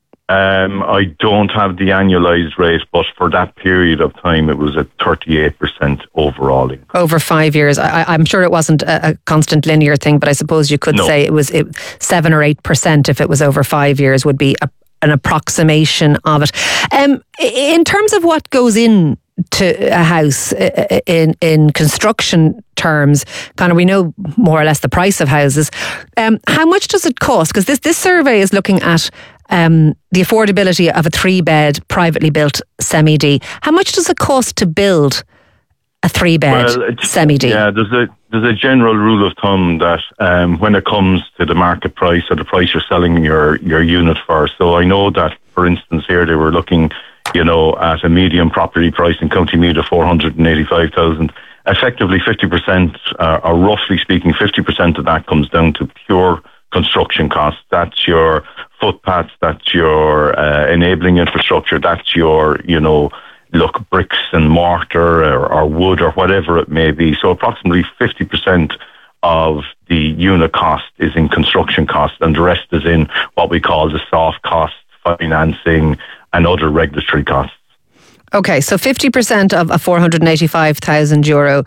[SPEAKER 15] I don't have the annualised rate, but for that period of time, it was at 38% overall.
[SPEAKER 13] Over 5 years. I'm sure it wasn't a constant linear thing, but I suppose you could say it was 7 or 8% if it was over 5 years would be an approximation of it. In terms of what goes in to a house in construction terms, Conor, we know more or less the price of houses. How much does it cost? Because this survey is looking at the affordability of a 3-bed privately built semi-D. How much does it cost to build a 3-bed semi-D?
[SPEAKER 15] Yeah, there's a general rule of thumb that when it comes to the market price or the price you're selling your unit for. So I know that, for instance, here they were looking at a medium property price in County Meath of 485,000. Effectively 50%, or roughly speaking, 50% of that comes down to pure construction costs. That's your footpaths, that's your enabling infrastructure, that's your, bricks and mortar or wood or whatever it may be. So approximately 50% of the unit cost is in construction costs, and the rest is in what we call the soft costs, financing and other regulatory costs.
[SPEAKER 13] Okay, so 50% of a €485,000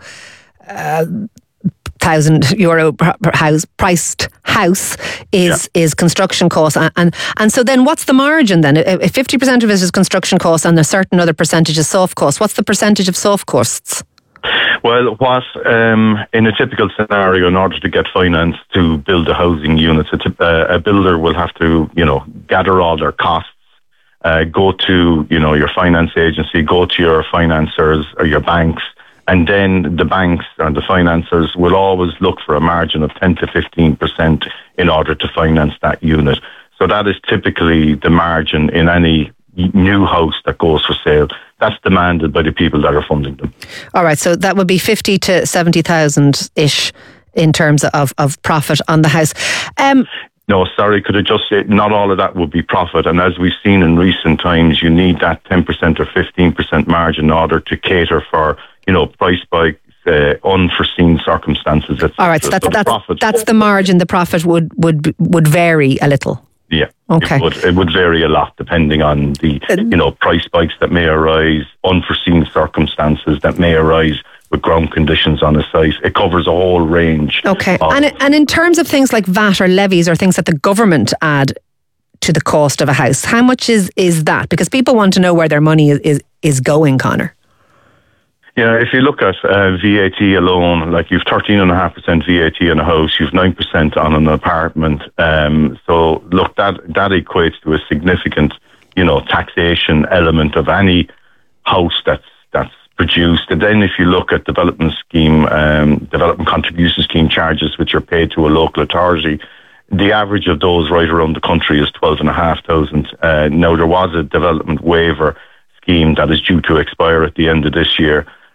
[SPEAKER 13] €1,000 per house priced house is construction costs, and so then what's the margin then? If 50% of it is construction costs and a certain other percentage is soft costs, what's the percentage of soft costs?
[SPEAKER 15] Well, in a typical scenario, in order to get finance to build a housing unit, a builder will have to, gather all their costs, go to, your finance agency, go to your financiers or your banks, and then the banks and the financiers will always look for a margin of 10 to 15% in order to finance that unit. So that is typically the margin in any new house that goes for sale. That's demanded by the people that are funding them. All
[SPEAKER 13] right, so that would be 50 to 70,000-ish in terms of profit on the house.
[SPEAKER 15] No, sorry, could I just say, not all of that would be profit. And as we've seen in recent times, you need that 10% or 15% margin in order to cater for, price spikes, unforeseen circumstances, etc.
[SPEAKER 13] All right, so that's the margin. The profit would vary a little.
[SPEAKER 15] Yeah.
[SPEAKER 13] Okay.
[SPEAKER 15] It would vary a lot depending on the, price spikes that may arise, unforeseen circumstances that may arise with ground conditions on a site. It covers a whole range.
[SPEAKER 13] Okay. And in terms of things like VAT or levies or things that the government add to the cost of a house, how much is that? Because people want to know where their money is going, Conor.
[SPEAKER 15] Yeah, if you look at VAT alone, like you've 13.5% VAT on a house, you've 9% on an apartment. So look, that equates to a significant, taxation element of any house that's produced. And then if you look at development contribution scheme charges, which are paid to a local authority, the average of those right around the country is 12,500. Now there was a development waiver scheme that is due to expire at the end of this year.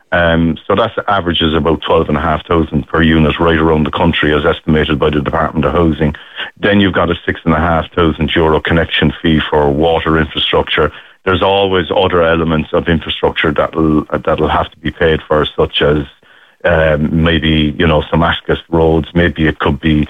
[SPEAKER 15] So that averages about 12,500 per unit right around the country, as estimated by the Department of Housing. Then you've got a €6,500 connection fee for water infrastructure. There's always other elements of infrastructure that'll have to be paid for, such as maybe some access roads. Maybe it could be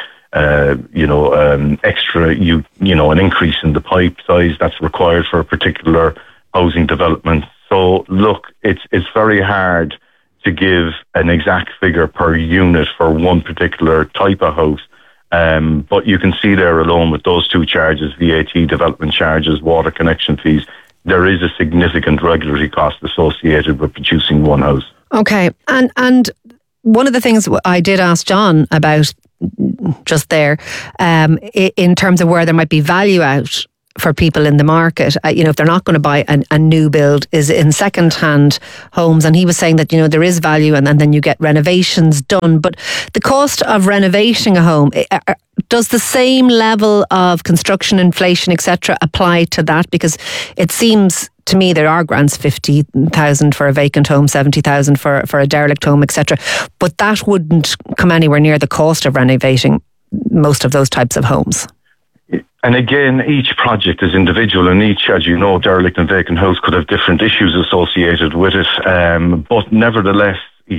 [SPEAKER 15] extra an increase in the pipe size that's required for a particular housing development. So look, it's very hard to give an exact figure per unit for one particular type of house. But you can see there alone with those two charges, VAT, development charges, water connection fees, there is a significant regulatory cost associated with producing one house.
[SPEAKER 13] Okay, and one of the things I did ask John about just there, in terms of where there might be value out for people in the market, if they're not going to buy a new build, is in second-hand homes. And he was saying that, there is value and then you get renovations done. But the cost of renovating a home, does the same level of construction inflation, etc., apply to that? Because it seems to me there are grants, 50,000 for a vacant home, 70,000 for a derelict home, etc. But that wouldn't come anywhere near the cost of renovating most of those types of homes.
[SPEAKER 15] And again, each project is individual, and each, as you know, derelict and vacant house could have different issues associated with it. But nevertheless,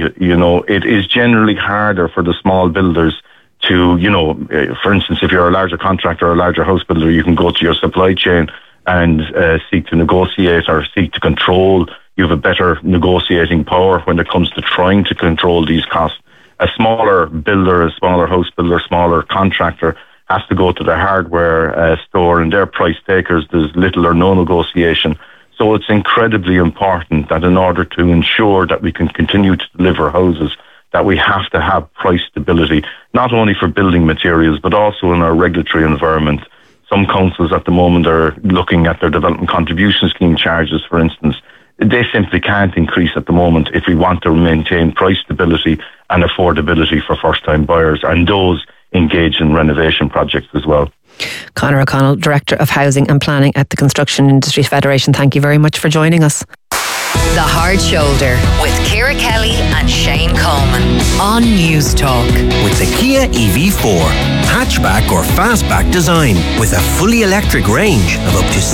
[SPEAKER 15] it is generally harder for the small builders to, for instance, if you're a larger contractor or a larger house builder, you can go to your supply chain and seek to negotiate or seek to control. You have a better negotiating power when it comes to trying to control these costs. A smaller builder, a smaller house builder, smaller contractor has to go to the hardware store, and they're price takers. There's little or no negotiation. So it's incredibly important that in order to ensure that we can continue to deliver houses, that we have to have price stability, not only for building materials, but also in our regulatory environment. Some councils at the moment are looking at their development contribution scheme charges, for instance. They simply can't increase at the moment if we want to maintain price stability and affordability for first-time buyers and those engaged in renovation projects as well.
[SPEAKER 13] Conor O'Connell, Director of Housing and Planning at the Construction Industries Federation, thank you very much for joining us.
[SPEAKER 4] The Hard Shoulder with Ciara Kelly and Shane Coleman on News Talk.
[SPEAKER 5] With the Kia EV4, hatchback or fastback design with a fully electric range of up to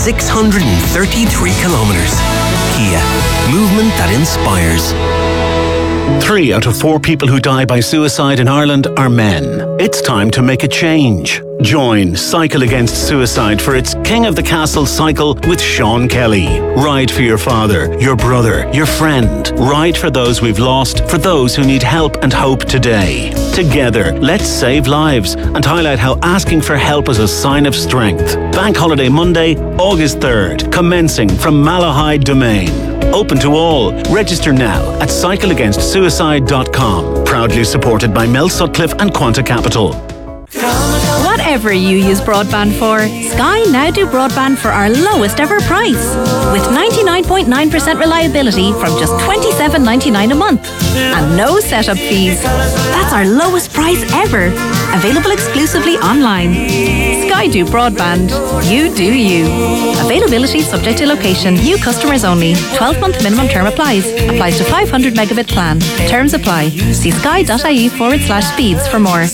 [SPEAKER 5] 633 kilometres. Kia, movement that inspires.
[SPEAKER 16] 3 out of 4 people who die by suicide in Ireland are men. It's time to make a change. Join Cycle Against Suicide for its King of the Castle cycle with Sean Kelly. Ride for your father, your brother, your friend. Ride for those we've lost, for those who need help and hope today. Together, let's save lives and highlight how asking for help is a sign of strength. Bank Holiday Monday, August 3rd, commencing from Malahide Domain. Open to all. Register now at cycleagainstsuicide.com. Proudly supported by Mel Sutcliffe and Quanta Capital.
[SPEAKER 17] Whatever you use broadband for, Sky now do broadband for our lowest ever price. With 99.9% reliability from just $27.99 a month. And no setup fees. That's our lowest price ever. Available exclusively online. Sky do broadband. You do you. Availability subject to location. New customers only. 12-month minimum term applies. Applies to 500 megabit plan. Terms apply. See sky.ie/speeds for more.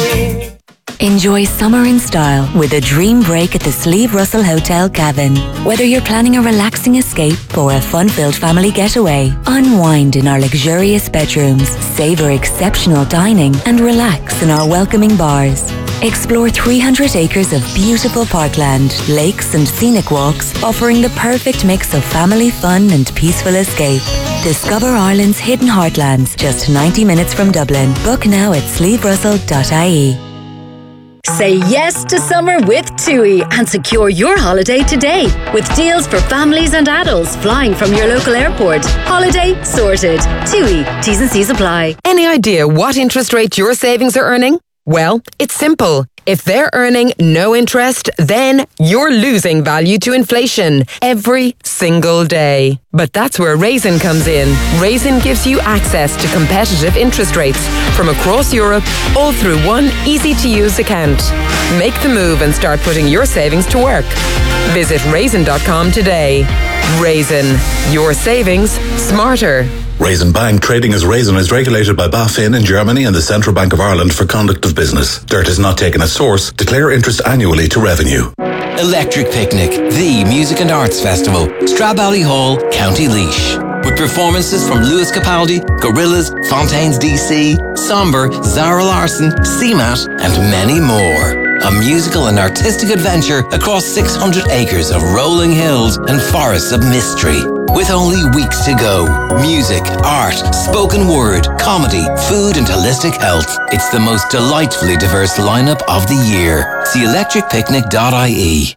[SPEAKER 18] Enjoy summer in style with a dream break at the Sleeve Russell Hotel Cavan. Whether you're planning a relaxing escape or a fun-filled family getaway, unwind in our luxurious bedrooms, savor exceptional dining, and relax in our welcoming bars. Explore 300 acres of beautiful parkland, lakes and scenic walks, offering the perfect mix of family fun and peaceful escape. Discover Ireland's hidden heartlands, just 90 minutes from Dublin. Book now at sleeverussell.ie.
[SPEAKER 19] Say yes to summer with TUI and secure your holiday today with deals for families and adults flying from your local airport. Holiday sorted. TUI. T's and C's apply.
[SPEAKER 20] Any idea what interest rate your savings are earning? Well, it's simple. If they're earning no interest, then you're losing value to inflation every single day. But that's where Raisin comes in. Raisin gives you access to competitive interest rates from across Europe, all through one easy-to-use account. Make the move and start putting your savings to work. Visit raisin.com today. Raisin. Your savings smarter.
[SPEAKER 2] Raisin Bank, trading as Raisin, is regulated by BaFin in Germany and the Central Bank of Ireland for conduct of business. Dirt is not taken at source. Declare interest annually to revenue.
[SPEAKER 8] Electric Picnic, the music and arts festival, Stradbally Hall, County Laois. With performances from Lewis Capaldi, Gorillaz, Fontaines DC, Somber, Zara Larsson, CMAT, and many more. A musical and artistic adventure across 600 acres of rolling hills and forests of mystery. With only weeks to go. Music, art, spoken word, comedy, food and holistic health. It's the most delightfully diverse lineup of the year. See electricpicnic.ie.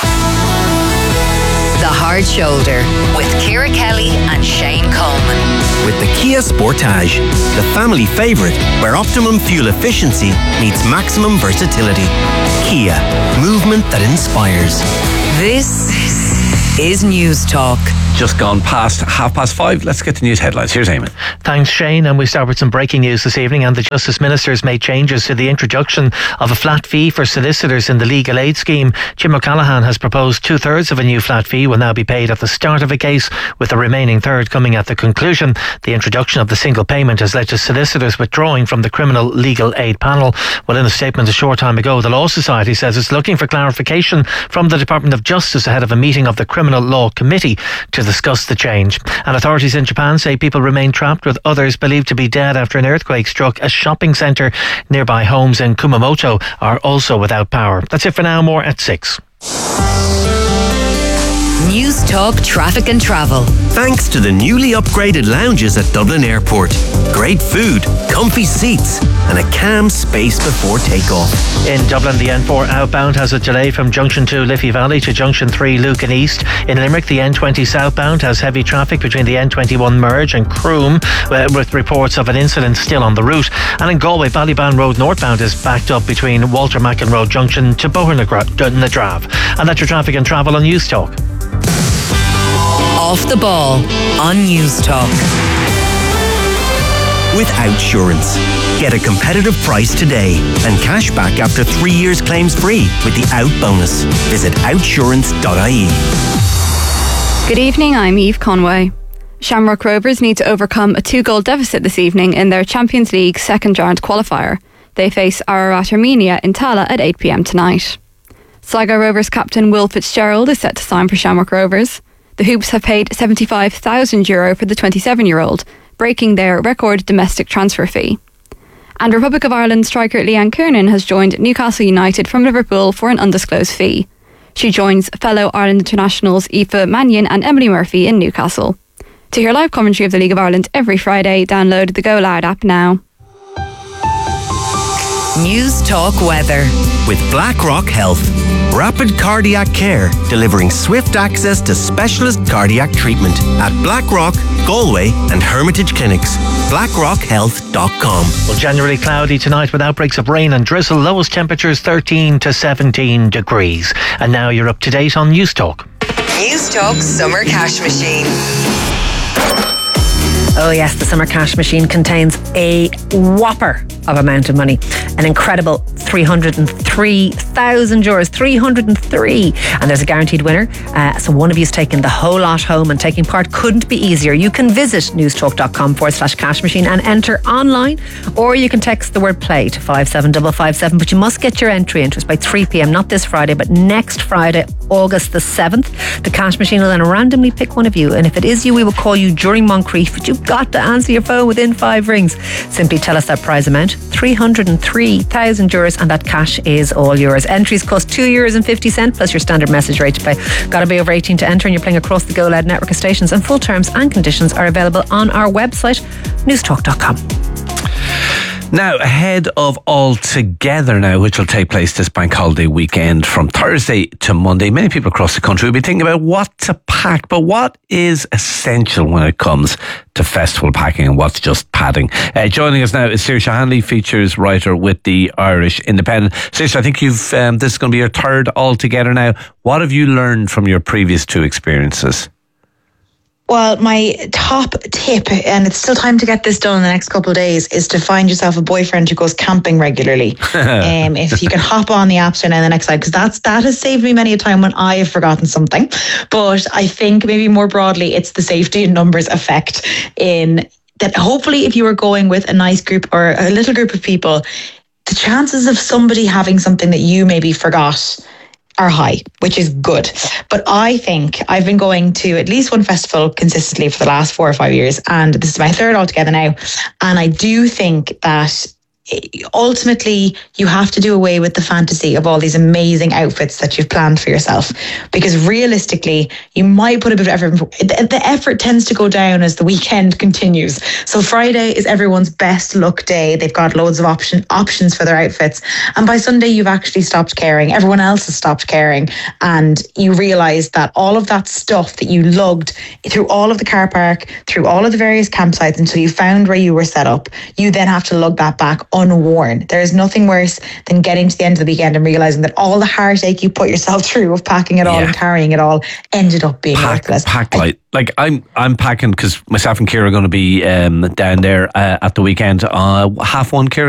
[SPEAKER 4] The Hard Shoulder with Ciara Kelly and Shane Coleman.
[SPEAKER 5] With the Kia Sportage, the family favourite where optimum fuel efficiency meets maximum versatility. Kia, movement that inspires.
[SPEAKER 4] This is News Talk.
[SPEAKER 3] Just gone past 5:30. Let's get the news headlines. Here's Eamon.
[SPEAKER 7] Thanks, Shane. And we start with some breaking news this evening. And the Justice Minister's made changes to the introduction of a flat fee for solicitors in the legal aid scheme. Jim O'Callaghan has proposed 2/3 of a new flat fee will now be paid at the start of a case, with the remaining third coming at the conclusion. The introduction of the single payment has led to solicitors withdrawing from the criminal legal aid panel. Well, in a statement a short time ago, the Law Society says it's looking for clarification from the Department of Justice ahead of a meeting of the Criminal Law Committee to discuss the change. And authorities in Japan say people remain trapped, with others believed to be dead after an earthquake struck a shopping centre. Nearby homes in Kumamoto are also without power. That's it for now. More at 6.
[SPEAKER 4] News Talk Traffic and Travel.
[SPEAKER 5] Thanks to the newly upgraded lounges at Dublin Airport. Great food, comfy seats, and a calm space before takeoff.
[SPEAKER 7] In Dublin, the N4 outbound has a delay from Junction 2 Liffey Valley to Junction 3 Lucan East. In Limerick, the N20 southbound has heavy traffic between the N21 Merge and Croom, with reports of an incident still on the route. And in Galway, Ballyban Road northbound is backed up between Walter Mackin Road Junction to Bohernadrav. And that's your traffic and travel on News Talk.
[SPEAKER 4] Off the Ball on News Talk.
[SPEAKER 5] With Outsurance. Get a competitive price today and cash back after 3 years claims free with the Out bonus. Visit outsurance.ie.
[SPEAKER 29] Good evening, I'm Eve Conway. Shamrock Rovers need to overcome a 2-goal deficit this evening in their Champions League second round qualifier. They face Ararat Armenia in Tala at 8 p.m. tonight. Sligo Rovers captain Will Fitzgerald is set to sign for Shamrock Rovers. The Hoops have paid €75,000 for the 27-year-old, breaking their record domestic transfer fee. And Republic of Ireland striker Leanne Kiernan has joined Newcastle United from Liverpool for an undisclosed fee. She joins fellow Ireland internationals Aoife Mannion and Emily Murphy in Newcastle. To hear live commentary of the League of Ireland every Friday, download the Go Loud app now.
[SPEAKER 4] News Talk Weather.
[SPEAKER 5] With BlackRock Health. Rapid cardiac care, delivering swift access to specialist cardiac treatment at BlackRock, Galway and Hermitage Clinics. BlackRockHealth.com.
[SPEAKER 7] Well, generally cloudy tonight with outbreaks of rain and drizzle. Lowest temperatures 13 to 17 degrees. And now you're up to date on News Talk.
[SPEAKER 4] News Talk Summer Cash Machine.
[SPEAKER 13] Oh yes, the Summer Cash Machine contains a whopper of amount of money. An incredible €303,000. 303. And there's a guaranteed winner. So one of you's taken the whole lot home, and taking part couldn't be easier. You can visit newstalk.com/cash machine and enter online, or you can text the word play to 57557. But you must get your entry interest by 3 p.m, not this Friday, but next Friday, August the 7th. The Cash Machine will then randomly pick one of you, and if it is you, we will call you during Moncrief, but you've got to answer your phone within 5 rings. Simply tell us that prize amount, €303,000, and that cash is all yours. Entries cost €2.50 plus your standard message rate to play. Got to be over 18 to enter, and you're playing across the Go Loud network of stations, and full terms and conditions are available on our website, newstalk.com.
[SPEAKER 3] Now, ahead of All Together now, which will take place this bank holiday weekend from Thursday to Monday, many people across the country will be thinking about what to pack, but what is essential when it comes to festival packing and what's just padding. Joining us now is Saoirse Hanley, features writer with the Irish Independent. Saoirse, I think you've this is going to be your third All Together now. What have you learned from your previous 2 experiences?
[SPEAKER 9] Well, my top tip, and it's still time to get this done in the next couple of days, is to find yourself a boyfriend who goes camping regularly. If you can hop on the apps right now the next slide, because that has saved me many a time when I have forgotten something. But I think maybe more broadly, it's the safety in numbers effect in that hopefully if you were going with a nice group or a little group of people, the chances of somebody having something that you maybe forgot are high, which is good. But I think I've been going to at least one festival consistently for the last 4 or 5 years, and this is my third altogether now. And I do think that ultimately you have to do away with the fantasy of all these amazing outfits that you've planned for yourself, because realistically you might put a bit of effort. The effort tends to go down as the weekend continues. So Friday is everyone's best look day. They've got loads of options for their outfits, and by Sunday you've actually stopped caring. Everyone else has stopped caring, and you realise that all of that stuff that you lugged through all of the car park, through all of the various campsites until you found where you were set up, you then have to lug that back unworn. There is nothing worse than getting to the end of the weekend and realising that all the heartache you put yourself through of packing it all and carrying it all ended up being worthless.
[SPEAKER 3] Pack light. Like I'm packing because myself and Ciara are going to be down there at the weekend. 1:30, Ciara.